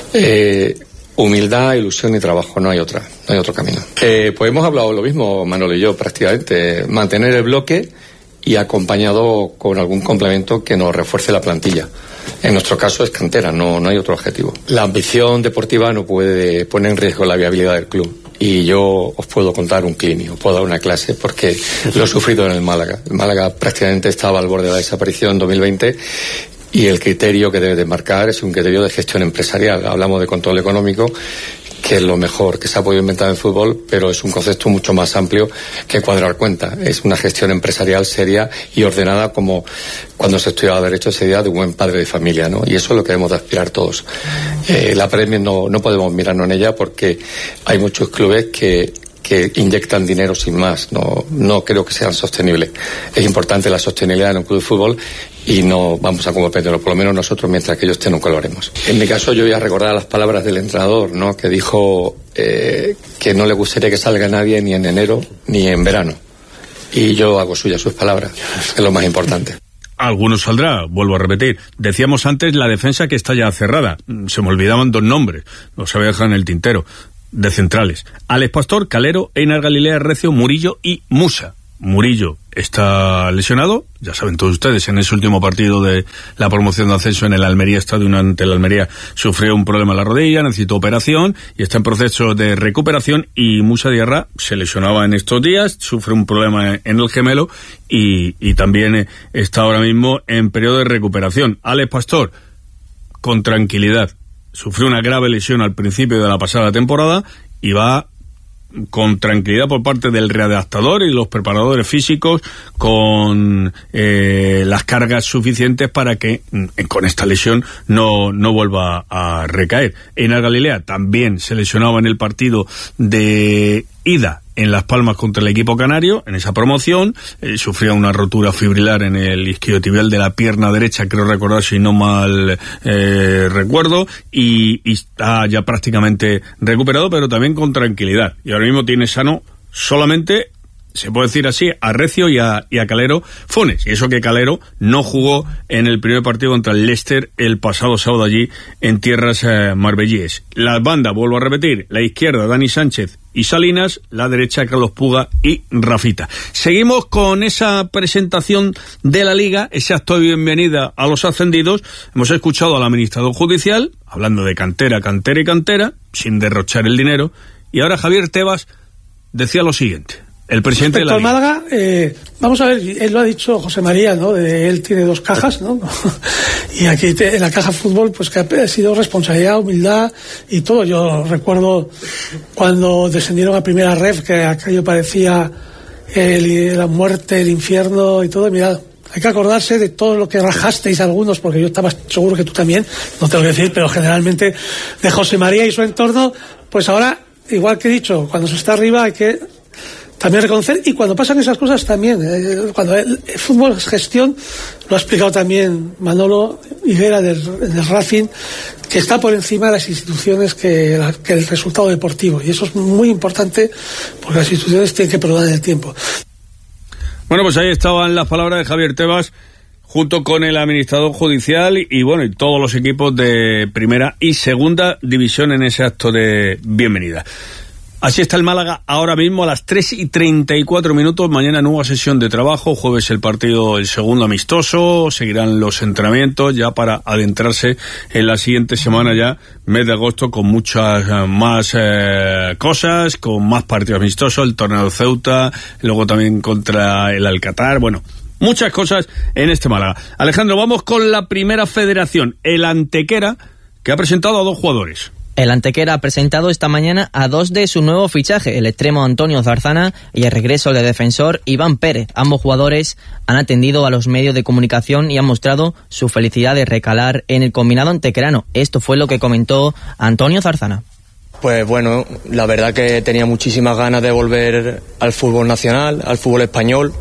Eh, humildad, ilusión y trabajo, no hay otra, no hay otro camino. Eh, pues hemos hablado lo mismo, Manolo y yo, prácticamente. Mantener el bloque y acompañado con algún complemento que nos refuerce la plantilla. En nuestro caso es cantera, no, no hay otro objetivo. La ambición deportiva no puede poner en riesgo la viabilidad del club. Y yo os puedo contar un clini, os puedo dar una clase, porque lo he sufrido en el Málaga. El Málaga prácticamente estaba al borde de la desaparición en dos mil veinte y el criterio que debe de marcar es un criterio de gestión empresarial. Hablamos de control económico, que es lo mejor que se ha podido inventar en el fútbol, pero es un concepto mucho más amplio que cuadrar cuenta. Es una gestión empresarial seria y ordenada, como cuando se estudiaba Derecho sería de un buen padre de familia, ¿no? Y eso es lo que debemos de aspirar todos. Eh, la Premier no, no podemos mirarnos en ella porque hay muchos clubes que que inyectan dinero sin más. No, no creo que sean sostenibles. Es importante la sostenibilidad en un club de fútbol y no vamos a competirlo, por lo menos nosotros, mientras que ellos estén, nunca lo haremos. En mi caso, yo voy a recordar las palabras del entrenador, ¿no? Que dijo eh, que no le gustaría que salga nadie ni en enero ni en verano. Y yo hago suyas sus palabras, es lo más importante. Algunos saldrá, vuelvo a repetir. Decíamos antes la defensa que está ya cerrada. Se me olvidaban dos nombres, los había dejado en el tintero, de centrales. Alex Pastor, Calero, Einar Galilea, Recio, Murillo y Musa. Murillo está lesionado, ya saben todos ustedes, en ese último partido de la promoción de ascenso en el Almería Estadio ante el Almería sufrió un problema en la rodilla, necesitó operación y está en proceso de recuperación, y Musa Diarra se lesionaba en estos días, sufre un problema en el gemelo y, y también está ahora mismo en periodo de recuperación. Alex Pastor, con tranquilidad, sufrió una grave lesión al principio de la pasada temporada y va con tranquilidad por parte del readaptador y los preparadores físicos, con eh, las cargas suficientes para que eh, con esta lesión no, no vuelva a recaer. Einar Galilea también se lesionaba en el partido de ida en Las Palmas contra el equipo canario, en esa promoción, eh, sufría una rotura fibrilar en el isquiotibial de la pierna derecha, creo recordar, si no mal eh, recuerdo, y, y está ya prácticamente recuperado, pero también con tranquilidad. Y ahora mismo tiene sano solamente, se puede decir así, a Recio y a, y a Calero Funes. Y eso que Calero no jugó en el primer partido contra el Leicester el pasado sábado allí en tierras eh, marbellíes. La banda, vuelvo a repetir, la izquierda Dani Sánchez y Salinas, la derecha Carlos Puga y Rafita. Seguimos con esa presentación de la Liga, ese acto de bienvenida a los ascendidos. Hemos escuchado al administrador judicial, hablando de cantera, cantera y cantera, sin derrochar el dinero, y ahora Javier Tebas decía lo siguiente. El presidente Respecto de la Liga. al Málaga, eh, vamos a ver, él lo ha dicho José María, ¿no? De, él tiene dos cajas, ¿no? Y aquí te, en la caja fútbol, pues que ha sido responsabilidad, humildad y todo. Yo recuerdo cuando descendieron a primera ref, que aquello parecía el, la muerte, el infierno y todo. Mirad, hay que acordarse de todo lo que rajasteis algunos, porque yo estaba seguro que tú también, no te lo voy a decir, pero generalmente de José María y su entorno. Pues ahora, igual que he dicho, cuando se está arriba hay que también reconocer, y cuando pasan esas cosas también, eh, cuando el, el fútbol es gestión, lo ha explicado también Manolo Higuera del, del Racing, que está por encima de las instituciones que, la, que el resultado deportivo, y eso es muy importante porque las instituciones tienen que perdurar en el tiempo. Bueno, pues ahí estaban las palabras de Javier Tebas junto con el administrador judicial y, y bueno, y todos los equipos de primera y segunda división en ese acto de bienvenida. Así está el Málaga ahora mismo a las tres y treinta y cuatro minutos. Mañana nueva sesión de trabajo. Jueves el partido, el segundo amistoso. Seguirán los entrenamientos ya para adentrarse en la siguiente semana, ya mes de agosto, con muchas eh, más eh, cosas, con más partidos amistosos. El torneo de Ceuta, luego también contra el Alcatar. Bueno, muchas cosas en este Málaga. Alejandro, vamos con la primera federación. El Antequera, que ha presentado a dos jugadores. El Antequera ha presentado esta mañana a dos de su nuevo fichaje, el extremo Antonio Zarzana y el regreso del defensor Iván Pérez. Ambos jugadores han atendido a los medios de comunicación y han mostrado su felicidad de recalar en el combinado antequerano. Esto fue lo que comentó Antonio Zarzana. Pues bueno, la verdad que tenía muchísimas ganas de volver al fútbol nacional, al fútbol español.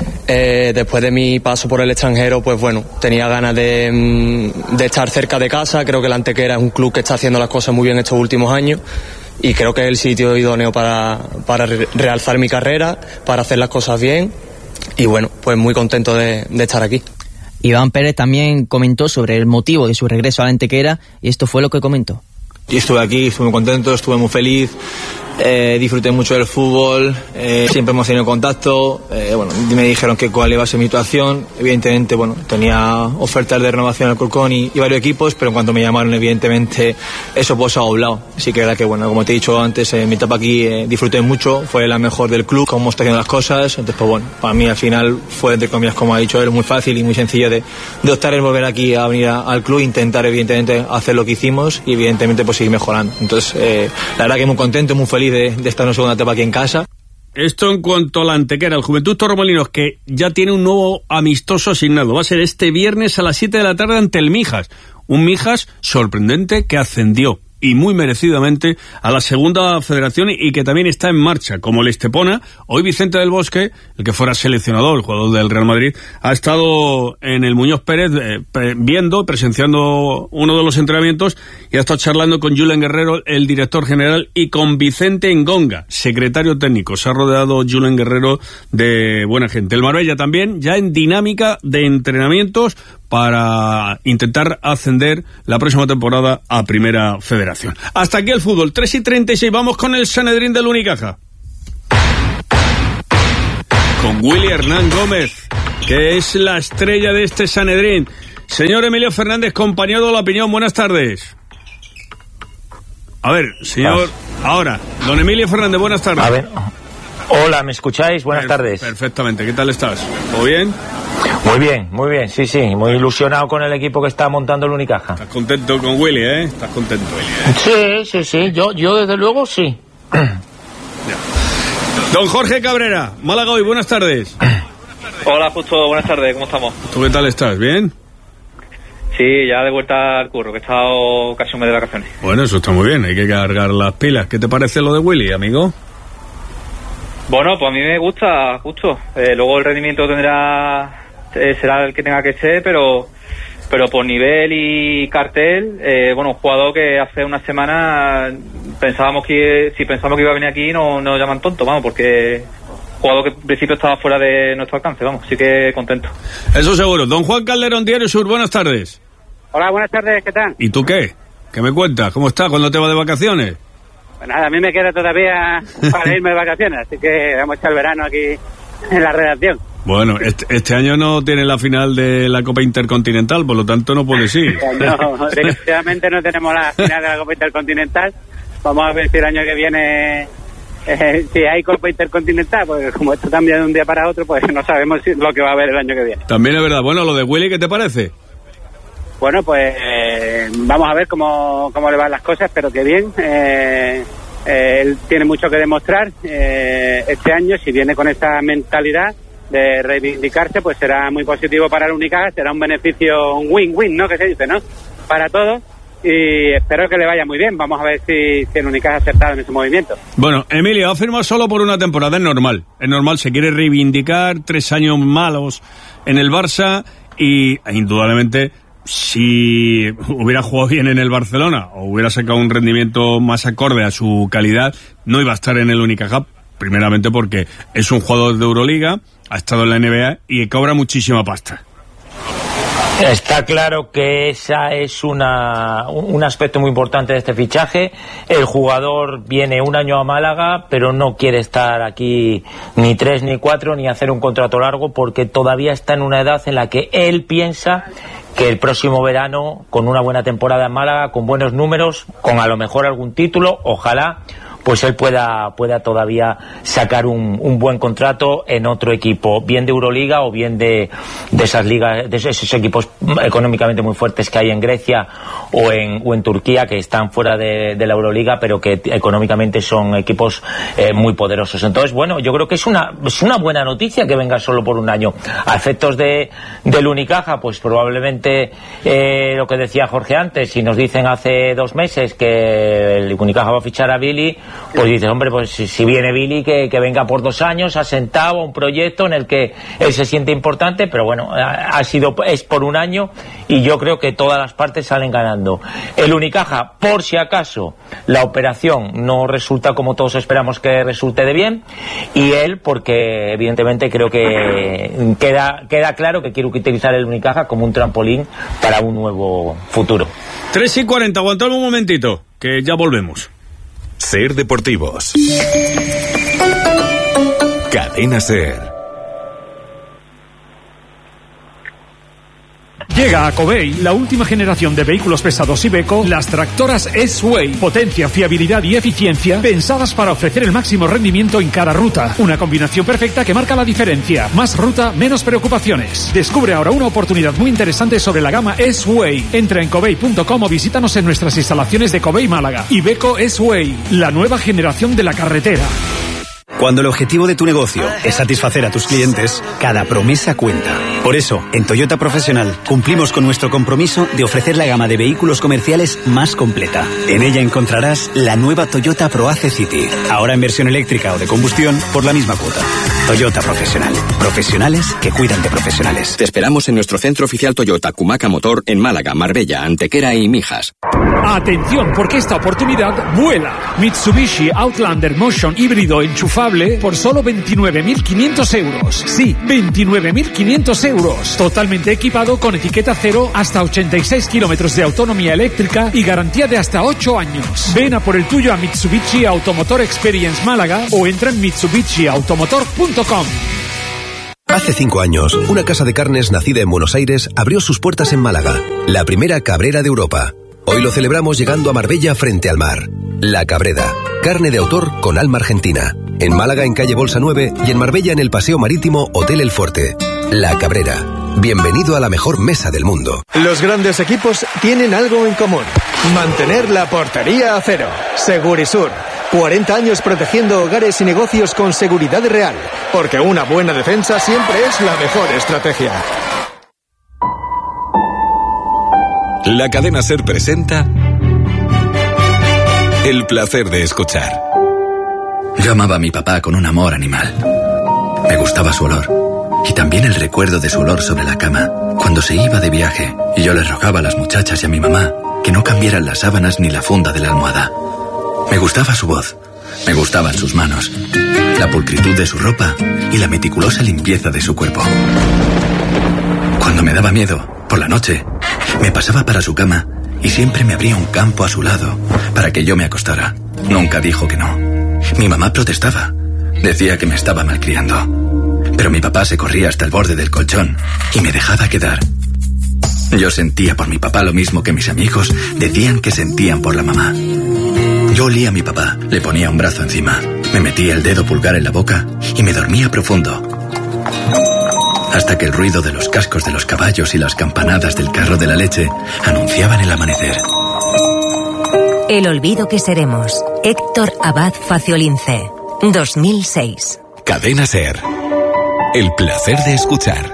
Eh, después de mi paso por el extranjero, pues bueno, tenía ganas de, de estar cerca de casa. Creo que el Antequera es un club que está haciendo las cosas muy bien estos últimos años y creo que es el sitio idóneo para, para realzar mi carrera, para hacer las cosas bien y bueno, pues muy contento de, de estar aquí. Iván Pérez también comentó sobre el motivo de su regreso a la Antequera y esto fue lo que comentó. Y estuve aquí, estuve muy contento, estuve muy feliz, eh, disfruté mucho del fútbol, eh, siempre hemos tenido contacto, eh, bueno, me dijeron que cuál iba a ser mi situación, evidentemente, bueno, tenía ofertas de renovación al Alcorcón y, y varios equipos, pero en cuanto me llamaron, evidentemente, eso pues ha doblado. Así que era que, bueno, como te he dicho antes, eh, mi etapa aquí eh, disfruté mucho, fue la mejor del club, cómo está haciendo las cosas, entonces, pues bueno, para mí al final fue, entre comillas, como ha dicho él, muy fácil y muy sencillo de, de optar en volver aquí a venir a, al club, intentar, evidentemente, hacer lo que hicimos y, evidentemente, pues seguir mejorando. Entonces, eh, la verdad que muy contento, muy feliz de, de estar en una segunda etapa aquí en casa. Esto en cuanto a la Antequera, el Juventud Torremolinos, que ya tiene un nuevo amistoso asignado. Va a ser este viernes a las siete de la tarde ante el Mijas. Un Mijas sorprendente que ascendió y muy merecidamente a la segunda federación y que también está en marcha, como el Estepona. Hoy Vicente del Bosque, el que fuera seleccionador, el jugador del Real Madrid, ha estado en el Muñoz Pérez eh, pre- viendo, presenciando uno de los entrenamientos y ha estado charlando con Julen Guerrero, el director general, y con Vicente Engonga, secretario técnico. Se ha rodeado Julen Guerrero de buena gente. El Marbella también ya en dinámica de entrenamientos para intentar ascender la próxima temporada a Primera Federación. Hasta aquí el fútbol, tres y treinta y seis, vamos con el Sanedrín del Unicaja. con Willy Hernán Gómez, que es la estrella de este Sanedrín. Señor Emilio Fernández, compañero de La Opinión, buenas tardes. A ver, señor, ahora, don Emilio Fernández, buenas tardes. A ver, hola, ¿me escucháis? Buenas per- tardes. Perfectamente, ¿qué tal estás? ¿Todo bien? Muy bien, muy bien, sí, sí, muy ilusionado con el equipo que está montando el Unicaja. Estás contento con Willy, ¿eh? Estás contento, Willy, ¿eh? Sí, sí, sí, yo, yo desde luego sí. Don Jorge Cabrera, Málaga Hoy, buenas tardes. Hola, Justo, buenas tardes, ¿cómo estamos? ¿Tú qué tal estás? ¿Bien? Sí, ya de vuelta al curro, que he estado casi un mes de vacaciones. Bueno, eso está muy bien, hay que cargar las pilas. ¿Qué te parece lo de Willy, amigo? Bueno, pues a mí me gusta, justo. Eh, luego el rendimiento tendrá eh, será el que tenga que ser, pero pero por nivel y cartel, eh, bueno, un jugador que hace una semana pensábamos que si pensábamos que iba a venir aquí no nos llaman tonto, vamos, porque jugador que en principio estaba fuera de nuestro alcance, vamos, así que contento. Eso seguro. Don Juan Calderón, Diario Sur, buenas tardes. Hola, buenas tardes, ¿qué tal? ¿Y tú qué? ¿Qué me cuentas? ¿Cómo estás? ¿Cuándo te vas de vacaciones? Pues nada, a mí me queda todavía para irme de vacaciones, así que vamos a echar el verano aquí en la redacción. Bueno, este, este año no tiene la final de la Copa Intercontinental, por lo tanto no puedes ir. No, desgraciadamente no tenemos la final de la Copa Intercontinental. Vamos a ver si el año que viene, eh, si hay Copa Intercontinental, porque como esto cambia de un día para otro, pues no sabemos si, lo que va a haber el año que viene. También es verdad. Bueno, lo de Willy, ¿qué te parece? Bueno, pues eh, vamos a ver cómo, cómo le van las cosas, pero que bien. Eh, eh, él tiene mucho que demostrar eh, este año. Si viene con esa mentalidad de reivindicarse, pues será muy positivo para el Unicaja, será un beneficio, un win-win, ¿no? Que se dice, ¿no? Para todos, y espero que le vaya muy bien. Vamos a ver si, si el Unicaja ha acertado en ese movimiento. Bueno, Emilio, ha firmado solo por una temporada, es normal. Es normal, se quiere reivindicar, tres años malos en el Barça, y indudablemente, si hubiera jugado bien en el Barcelona o hubiera sacado un rendimiento más acorde a su calidad, no iba a estar en el Unicaja, primeramente porque es un jugador de Euroliga, ha estado en la N B A y cobra muchísima pasta. Está claro que esa es una, un aspecto muy importante de este fichaje. El jugador viene un año a Málaga, pero no quiere estar aquí ni tres ni cuatro, ni hacer un contrato largo, porque todavía está en una edad en la que él piensa que el próximo verano, con una buena temporada en Málaga, con buenos números, con a lo mejor algún título, ojalá, pues él pueda pueda todavía sacar un, un buen contrato en otro equipo, bien de Euroliga o bien de, de esas ligas, de esos equipos económicamente muy fuertes que hay en Grecia o en, o en Turquía, que están fuera de, de la Euroliga, pero que económicamente son equipos eh, muy poderosos. Entonces, bueno, yo creo que es una es una buena noticia que venga solo por un año. A efectos de del Unicaja, pues probablemente eh, lo que decía Jorge antes, si nos dicen hace dos meses que el Unicaja va a fichar a Billy, pues dices, hombre, pues si, si viene Billy, que, que venga por dos años, asentado, un proyecto en el que él se siente importante, pero bueno, ha, ha sido, es por un año, y yo creo que todas las partes salen ganando. El Unicaja, por si acaso la operación no resulta como todos esperamos que resulte de bien, y él, porque evidentemente creo que queda, queda claro que quiere utilizar el Unicaja como un trampolín para un nuevo futuro. tres y cuarenta, aguantadme un momentito, que ya volvemos. Ser Deportivos. Cadena Ser. Llega a Covey la última generación de vehículos pesados Iveco, las tractoras S-Way. Potencia, fiabilidad y eficiencia pensadas para ofrecer el máximo rendimiento en cada ruta. Una combinación perfecta que marca la diferencia. Más ruta, menos preocupaciones. Descubre ahora una oportunidad muy interesante sobre la gama S-Way. Entra en covey punto com o visítanos en nuestras instalaciones de Covey Málaga. Iveco S-Way, la nueva generación de la carretera. Cuando el objetivo de tu negocio es satisfacer a tus clientes, cada promesa cuenta. Por eso, en Toyota Profesional cumplimos con nuestro compromiso de ofrecer la gama de vehículos comerciales más completa. En ella encontrarás la nueva Toyota ProAce City, ahora en versión eléctrica o de combustión por la misma cuota. Toyota Profesional. Profesionales que cuidan de profesionales. Te esperamos en nuestro centro oficial Toyota Cumaca Motor en Málaga, Marbella, Antequera y Mijas. Atención, porque esta oportunidad vuela. Mitsubishi Outlander Motion híbrido enchufable por solo veintinueve mil quinientos euros. Sí, veintinueve mil quinientos euros. Totalmente equipado con etiqueta cero, hasta ochenta y seis kilómetros de autonomía eléctrica y garantía de hasta ocho años. Ven a por el tuyo a Mitsubishi Automotor Experience Málaga o entra en mitsubishi automotor punto com. Hace cinco años, una casa de carnes nacida en Buenos Aires abrió sus puertas en Málaga, la primera cabrera de Europa. Hoy lo celebramos llegando a Marbella frente al mar. La Cabrera, carne de autor con alma argentina. En Málaga en calle Bolsa nueve y en Marbella en el Paseo Marítimo Hotel El Forte. La Cabrera. Bienvenido a la mejor mesa del mundo. Los grandes equipos tienen algo en común. Mantener la portería a cero. Segurisur. cuarenta años protegiendo hogares y negocios con seguridad real. Porque una buena defensa siempre es la mejor estrategia. La cadena SER presenta El placer de escuchar. Yo amaba a mi papá con un amor animal. Me gustaba su olor. Y también el recuerdo de su olor sobre la cama, cuando se iba de viaje, y yo les rogaba a las muchachas y a mi mamá que no cambiaran las sábanas ni la funda de la almohada. Me gustaba su voz, me gustaban sus manos, la pulcritud de su ropa y la meticulosa limpieza de su cuerpo. Cuando me daba miedo, por la noche, me pasaba para su cama y siempre me abría un campo a su lado para que yo me acostara. Nunca dijo que no. Mi mamá protestaba. Decía que me estaba malcriando. Pero mi papá se corría hasta el borde del colchón y me dejaba quedar. Yo sentía por mi papá lo mismo que mis amigos decían que sentían por la mamá. Yo olía a mi papá, le ponía un brazo encima, me metía el dedo pulgar en la boca y me dormía profundo. Hasta que el ruido de los cascos de los caballos y las campanadas del carro de la leche anunciaban el amanecer. El olvido que seremos. Héctor Abad Faciolince. dos mil seis. Cadena SER. El placer de escuchar.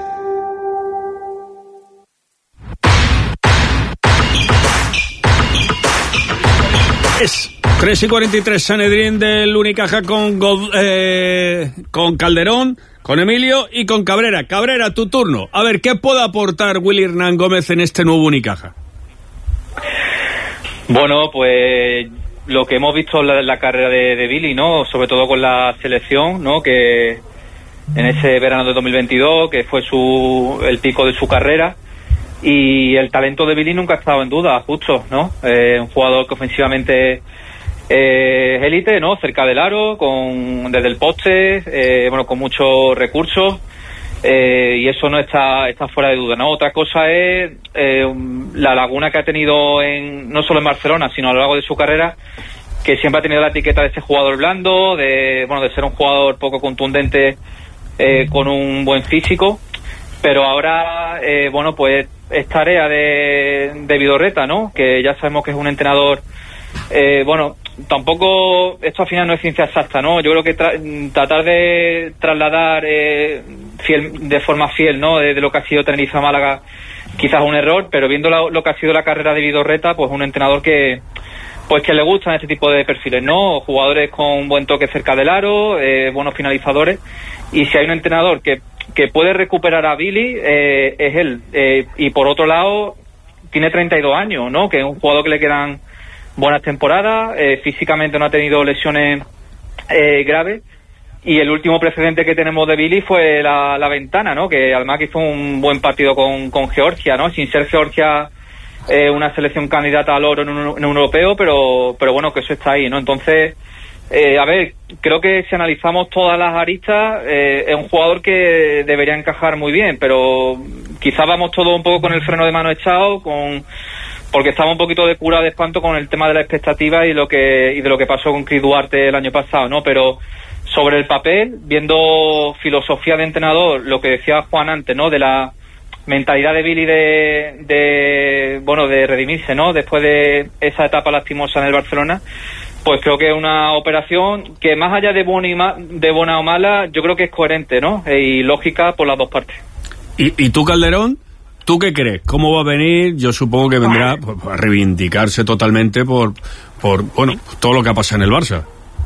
Es tres y cuarenta y tres, Sanedrín del Unicaja con, God, eh, con Calderón, con Emilio y con Cabrera. Cabrera, tu turno. A ver, ¿qué puede aportar Willy Hernán Gómez en este nuevo Unicaja? Bueno, pues lo que hemos visto en la, la carrera de, de Billy, ¿no? Sobre todo con la selección, ¿no? Que en ese verano de dos mil veintidós, que fue su el pico de su carrera. Y el talento de Billy nunca ha estado en duda, justo, ¿no? Eh, un jugador que ofensivamente eh, es élite, ¿no? Cerca del aro, con desde el poste, eh, bueno, con muchos recursos. Eh, y eso no está está fuera de duda, ¿no? Otra cosa es eh, la laguna que ha tenido en no solo en Barcelona, sino a lo largo de su carrera, que siempre ha tenido la etiqueta de ese jugador blando, de bueno, de ser un jugador poco contundente, eh, con un buen físico. Pero ahora, eh, bueno, pues es tarea de, de Vidorreta, ¿no? Que ya sabemos que es un entrenador, eh, bueno, tampoco, esto al final no es ciencia exacta, ¿no? Yo creo que tra- tratar de trasladar eh, fiel, de forma fiel, ¿no? De, de lo que ha sido Tenerife a Málaga, quizás un error, pero viendo la, lo que ha sido la carrera de Vidorreta, pues un entrenador que, pues que le gustan este tipo de perfiles, ¿no? Jugadores con buen toque cerca del aro, eh, buenos finalizadores, y si hay un entrenador que que puede recuperar a Billy, eh, es él. Eh, y por otro lado, tiene treinta y dos años, ¿no? Que es un jugador que le quedan buenas temporadas, eh, físicamente no ha tenido lesiones eh, graves, y el último precedente que tenemos de Billy fue la, la ventana, ¿no? Que además hizo un buen partido con, con Georgia, ¿no? Sin ser Georgia eh, una selección candidata al oro en un, en un europeo, pero, pero bueno, que eso está ahí, ¿no? Entonces, Eh, a ver, creo que si analizamos todas las aristas, eh, es un jugador que debería encajar muy bien, pero quizás vamos todos un poco con el freno de mano echado, con porque estamos un poquito de cura de espanto con el tema de la expectativa y lo que y de lo que pasó con Chris Duarte el año pasado, ¿no? Pero sobre el papel, viendo filosofía de entrenador, lo que decía Juan antes, ¿no? De la mentalidad de Billy de, de bueno, de redimirse, ¿no? Después de esa etapa lastimosa en el Barcelona. Pues creo que es una operación que, más allá de buena, y ma- de buena o mala, yo creo que es coherente, ¿no? E- y lógica por las dos partes. ¿Y, y tú, Calderón? ¿Tú qué crees? ¿Cómo va a venir? Yo supongo que vendrá pues, a reivindicarse totalmente por, por, bueno, todo lo que ha pasado en el Barça.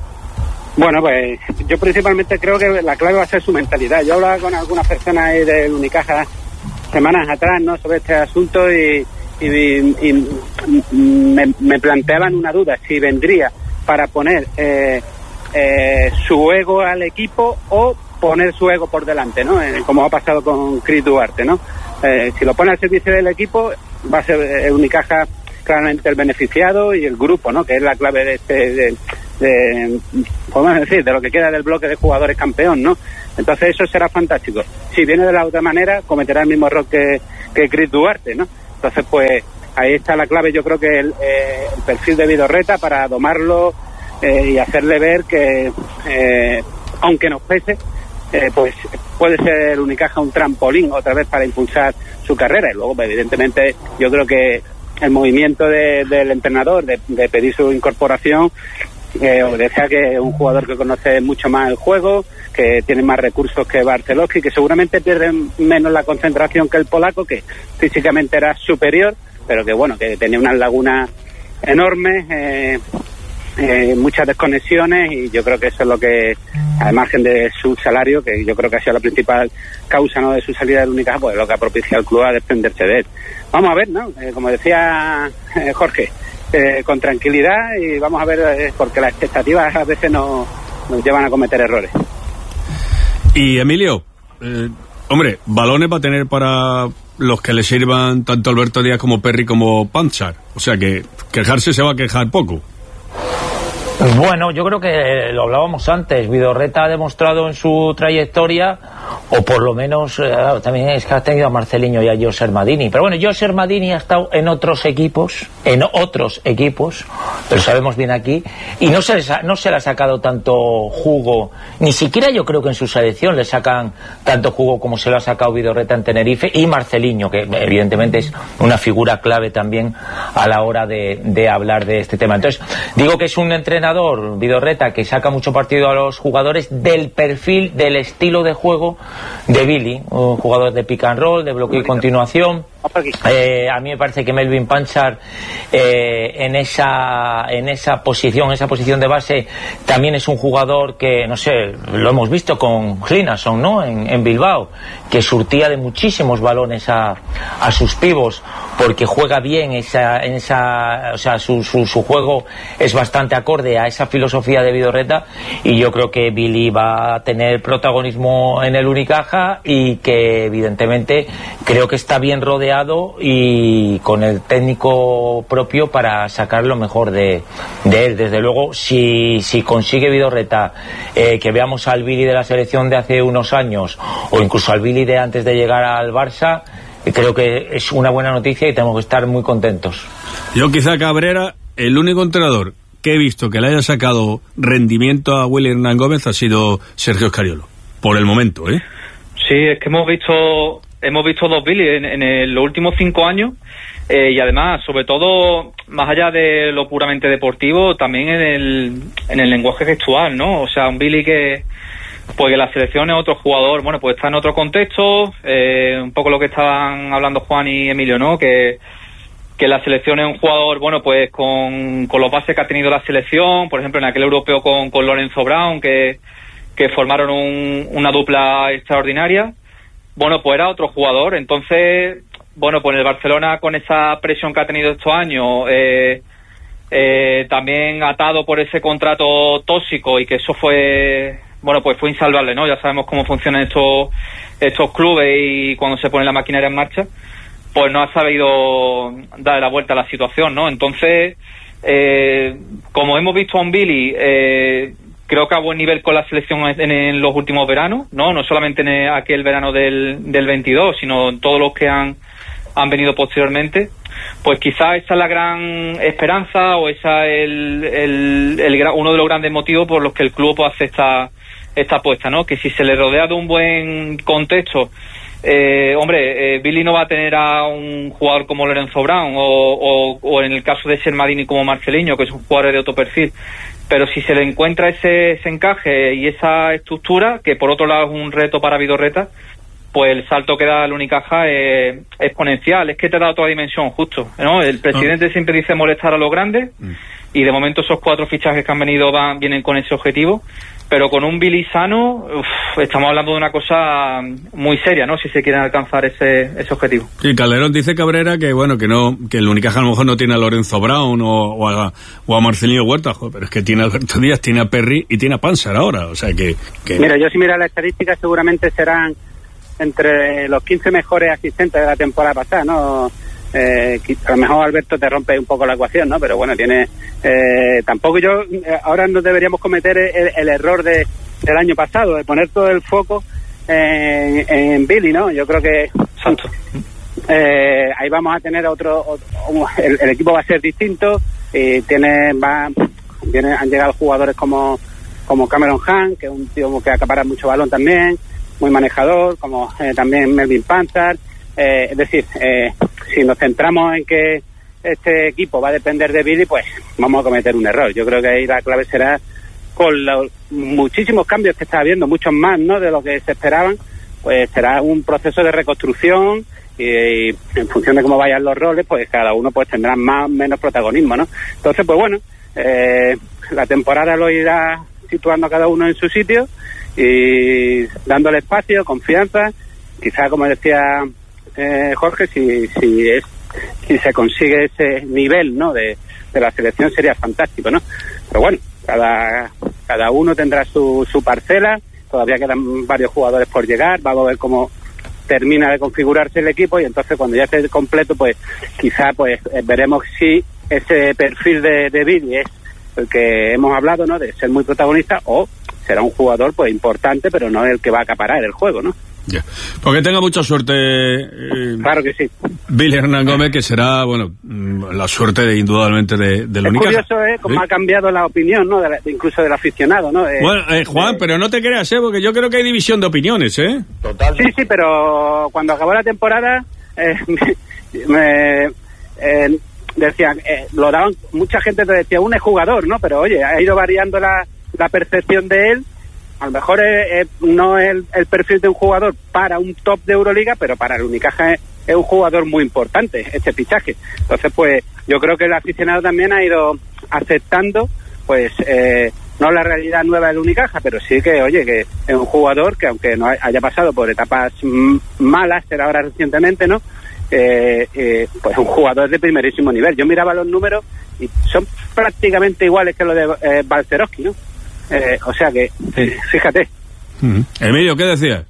Bueno, pues yo principalmente creo que la clave va a ser su mentalidad. Yo hablaba con algunas personas ahí del Unicaja semanas atrás, ¿no? Sobre este asunto y, y, y, y me, me planteaban una duda, si vendría para poner eh, eh, su ego al equipo o poner su ego por delante, ¿no? Eh, como ha pasado con Chris Duarte, ¿no? Eh, si lo pone al servicio del equipo, va a ser eh, Unicaja claramente el beneficiado y el grupo, ¿no? Que es la clave de este, de, de, podemos decir, de lo que queda del bloque de jugadores campeón, ¿no? Entonces eso será fantástico. Si si viene de la otra manera, cometerá el mismo error que, que Chris Duarte, ¿no? Entonces, pues, ahí está la clave, yo creo que el, eh, el perfil de Vidorreta para domarlo eh, y hacerle ver que, eh, aunque nos pese, eh, pues puede ser el Unicaja un trampolín otra vez para impulsar su carrera. Y luego, pues, evidentemente, yo creo que el movimiento de, del entrenador de, de pedir su incorporación eh, obedece a que es un jugador que conoce mucho más el juego, que tiene más recursos que Barcelowski, que seguramente pierde menos la concentración que el polaco, que físicamente era superior, pero que bueno, que tenía unas lagunas enormes, eh, eh, muchas desconexiones, y yo creo que eso es lo que, al margen de su salario, que yo creo que ha sido la principal causa, ¿no?, de su salida del Unicaja, pues lo que ha propiciado al club a desprenderse de él. Vamos a ver, ¿no? Eh, como decía eh, Jorge, eh, con tranquilidad, y vamos a ver, eh, porque las expectativas a veces nos, nos llevan a cometer errores. Y Emilio, eh, hombre, balones va a tener para los que le sirvan tanto Alberto Díaz como Perry como Panchar. O sea que quejarse se va a quejar poco. Bueno, yo creo que lo hablábamos antes. Vidorreta ha demostrado en su trayectoria, o por lo menos eh, también es que ha tenido a Marceliño y a Joser Madini. Pero bueno, Joser Madini ha estado en otros equipos, en otros equipos, lo sabemos bien aquí, y no se, les ha, no se le ha sacado tanto jugo. Ni siquiera yo creo que en su selección le sacan tanto jugo como se lo ha sacado Vidorreta en Tenerife, y Marceliño, que evidentemente es una figura clave también a la hora de, de hablar de este tema. Entonces, digo que es un entrenador, Vidorreta, que saca mucho partido a los jugadores del perfil, del estilo de juego de Billy, un jugador de pick and roll, de bloqueo y continuación. Eh, a mí me parece que Melvin Panchar eh, en esa en esa posición, esa posición de base, también es un jugador que, no sé, lo hemos visto con Hlinason, ¿no?, en, en Bilbao, que surtía de muchísimos balones a, a sus pivos, porque juega bien esa, en esa, o sea, su, su, su juego es bastante acorde a esa filosofía de Vidorreta, y yo creo que Billy va a tener protagonismo en el Unicaja, y que evidentemente creo que está bien rodeado y con el técnico propio para sacar lo mejor de, de él. Desde luego, si, si consigue Vidorreta eh, que veamos al Billy de la selección de hace unos años, o incluso al Billy de antes de llegar al Barça, eh, creo que es una buena noticia y tenemos que estar muy contentos. Yo quizá Cabrera, el único entrenador que he visto que le haya sacado rendimiento a Willy Hernán Gómez ha sido Sergio Scariolo, por el momento, ¿eh? Sí, es que hemos visto hemos visto dos Billy en, en el, los últimos cinco años, eh, y además, sobre todo, más allá de lo puramente deportivo, también en el, en el lenguaje gestual, ¿no? O sea, un Billy que, pues que la selección es otro jugador, bueno, pues está en otro contexto, eh, un poco lo que estaban hablando Juan y Emilio, ¿no? Que que la selección es un jugador, bueno, pues con, con los bases que ha tenido la selección, por ejemplo, en aquel europeo con, con Lorenzo Brown, que, que formaron un, una dupla extraordinaria. Bueno, pues era otro jugador. Entonces, bueno, pues en el Barcelona, con esa presión que ha tenido estos años, eh, eh, también atado por ese contrato tóxico, y que eso fue, bueno, pues fue insalvable, ¿no? Ya sabemos cómo funcionan estos, estos clubes y cuando se pone la maquinaria en marcha, pues no ha sabido dar la vuelta a la situación, ¿no? Entonces, eh, como hemos visto a un Billy, eh, creo que a buen nivel con la selección en, en los últimos veranos, ¿no? No solamente en aquel verano del, del veintidós, sino en todos los que han, han venido posteriormente. Pues quizá esa es la gran esperanza, o esa es el, el, el, uno de los grandes motivos por los que el club pues, hace esta, esta apuesta, ¿no? Que si se le rodea de un buen contexto, Eh, hombre, eh, Billy no va a tener a un jugador como Lorenzo Brown, o, o, o en el caso de Sermadini como Marceliño, que es un jugador de otro perfil, pero si se le encuentra ese, ese encaje y esa estructura, que por otro lado es un reto para Vidorreta, pues el salto que da el Unicaja es exponencial. Es que te da otra dimensión, justo, ¿no? El presidente ah. siempre dice molestar a los grandes, mm. y de momento esos cuatro fichajes que han venido van vienen con ese objetivo. Pero con un Billy sano, uf, estamos hablando de una cosa muy seria, ¿no? Si se quieren alcanzar ese, ese objetivo. Sí, Calderón dice Cabrera que, bueno, que no, que el Unicaja a lo mejor no tiene a Lorenzo Brown o, o, a, o a Marcelino Huerta, joder, pero es que tiene a Alberto Díaz, tiene a Perry y tiene a Panchar ahora, o sea que... que... Mira, yo si miro las estadísticas seguramente serán entre los quince mejores asistentes de la temporada pasada, ¿no? Eh, a lo mejor Alberto te rompe un poco la ecuación, ¿no? Pero bueno, tiene eh, tampoco yo eh, ahora no deberíamos cometer el, el error de del año pasado, de poner todo el foco en, en Billy, ¿no? Yo creo que eh, ahí vamos a tener otro, otro el, el equipo va a ser distinto y tiene va viene, han llegado jugadores como como Cameron Hunt, que es un tío que acapara mucho balón también, muy manejador, como eh, también Melvin Panzer, eh, es decir, eh, si nos centramos en que este equipo va a depender de Billy, pues vamos a cometer un error. Yo creo que ahí la clave será, con los muchísimos cambios que está habiendo, muchos más, ¿no?, de lo que se esperaban, pues será un proceso de reconstrucción y, y en función de cómo vayan los roles, pues cada uno pues tendrá más o menos protagonismo, ¿no? Entonces, pues bueno, eh, la temporada lo irá situando a cada uno en su sitio y dándole espacio, confianza. Quizá, como decía eh, Jorge, si, si es si se consigue ese nivel, ¿no?, de, de la selección, sería fantástico, ¿no? Pero bueno, cada cada uno tendrá su, su parcela, todavía quedan varios jugadores por llegar, vamos a ver cómo termina de configurarse el equipo y entonces cuando ya esté completo, pues quizá pues veremos si ese perfil de, de Billy es el que hemos hablado, ¿no?, de ser muy protagonista, o será un jugador pues importante, pero no el que va a acaparar el juego, ¿no? Ya. Porque tenga mucha suerte. Eh, claro que sí. Billy Hernán Gómez, que será, bueno, la suerte de, indudablemente de, de Es Unicaja. curioso, ¿eh?, cómo ¿Sí? ha cambiado la opinión, ¿no?, de la, de incluso del aficionado, ¿no? De, Bueno, eh, Juan, de... pero no te creas, ¿eh?, porque yo creo que hay división de opiniones, ¿eh? Total. Sí, sí, pero cuando acabó la temporada, eh, me, me eh, decían, eh, lo daban, mucha gente te decía, un jugador, ¿no? Pero oye, ha ido variando la, la percepción de él. A lo mejor es, es, no es el, el perfil de un jugador para un top de Euroliga, pero para el Unicaja es, es un jugador muy importante, este fichaje. Entonces, pues, yo creo que el aficionado también ha ido aceptando, pues, eh, no la realidad nueva del Unicaja, pero sí que, oye, que es un jugador que, aunque no haya pasado por etapas m- malas, era ahora recientemente, ¿no?, eh, eh, pues un jugador de primerísimo nivel. Yo miraba los números y son prácticamente iguales que los de eh, Balcerowski, ¿no? Eh, o sea que, fíjate. Uh-huh. Emilio, ¿qué decías?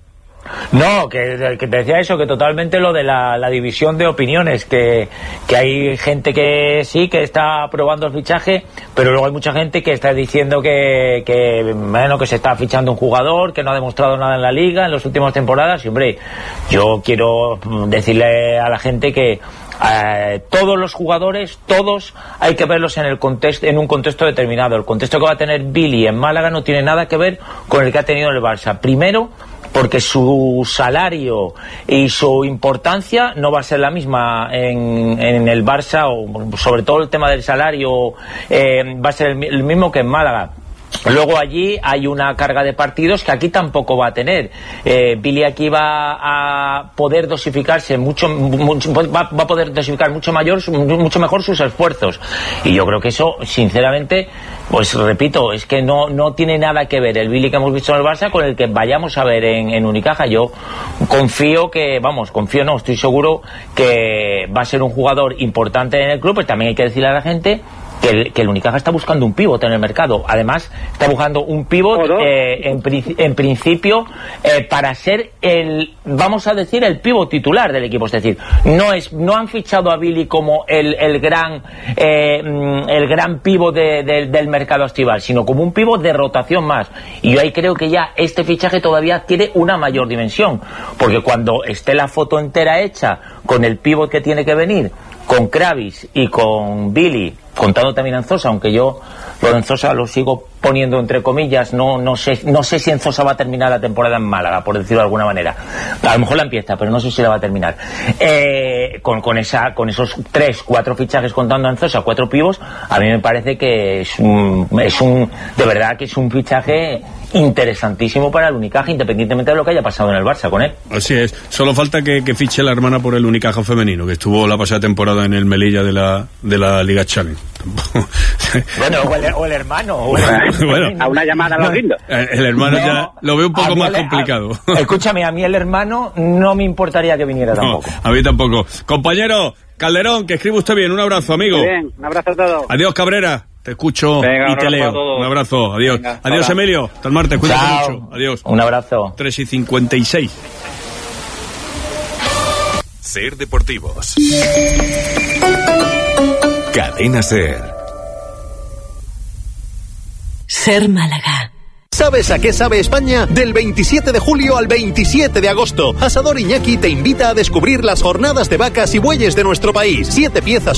No, que, que te decía eso, que totalmente lo de la, la división de opiniones, que, que hay gente que sí, que está aprobando el fichaje, pero luego hay mucha gente que está diciendo que, que, bueno, que se está fichando un jugador, que no ha demostrado nada en la liga en las últimas temporadas, y hombre, yo quiero decirle a la gente que Eh, todos los jugadores, todos hay que verlos en el contexto, en un contexto determinado. El contexto que va a tener Billy en Málaga no tiene nada que ver con el que ha tenido el Barça. Primero, porque su salario y su importancia no va a ser la misma en, en el Barça, o sobre todo el tema del salario eh, va a ser el, el mismo que en Málaga. Luego allí hay una carga de partidos que aquí tampoco va a tener. Eh, Billy aquí va a poder dosificarse mucho, mucho va, va a poder dosificar mucho mayor, mucho mejor sus esfuerzos. Y yo creo que eso, sinceramente, pues repito, es que no, no tiene nada que ver el Billy que hemos visto en el Barça con el que vayamos a ver en, en Unicaja. Yo confío que, vamos, confío no, estoy seguro que va a ser un jugador importante en el club, pero también hay que decirle a la gente que el, que el Unicaja está buscando un pívot en el mercado. Además, está buscando un pívot eh, en, en principio eh, para ser el, vamos a decir, el pívot titular del equipo. Es decir, no es no han fichado a Billy como el, el gran eh, el gran pívot de, de, del mercado estival, sino como un pívot de rotación más. Y yo ahí creo que ya este fichaje todavía adquiere una mayor dimensión, porque cuando esté la foto entera hecha con el pívot que tiene que venir, con Kravis y con Billy, contando también a Enzosa, aunque yo lo de Enzosa lo sigo poniendo entre comillas, no, no sé no sé si Enzosa va a terminar la temporada en Málaga, por decirlo de alguna manera. A lo mejor la empieza, pero no sé si la va a terminar. Eh, con, con, esa, con esos tres, cuatro fichajes contando a Enzosa, cuatro pivos, a mí me parece que es un, es un de verdad que es un fichaje interesantísimo para el Unicaja, independientemente de lo que haya pasado en el Barça con él. Así es, solo falta que, que fiche la hermana por el Unicaja femenino, que estuvo la pasada temporada en el Melilla de la, de la Liga Challenge. Bueno, o el, o el hermano. O el bueno, a una llamada a los lindos. El hermano no, ya lo veo un poco más el, complicado. A, escúchame, a mí el hermano no me importaría que viniera tampoco. No, a mí tampoco. Compañero Calderón, que escribe usted bien. Un abrazo, amigo. Muy bien, un abrazo a todos. Adiós, Cabrera. Te escucho. Venga, y te leo. Un abrazo. Adiós. Venga, Adiós, hola. Emilio. Hasta el martes. Cuídate Chao. mucho. Adiós. Un abrazo. tres y cincuenta y seis. Ser Deportivos. Cadena Ser. Ser Málaga. ¿Sabes a qué sabe España? Del veintisiete de julio al veintisiete de agosto, Asador Iñaki te invita a descubrir las jornadas de vacas y bueyes de nuestro país. Siete piezas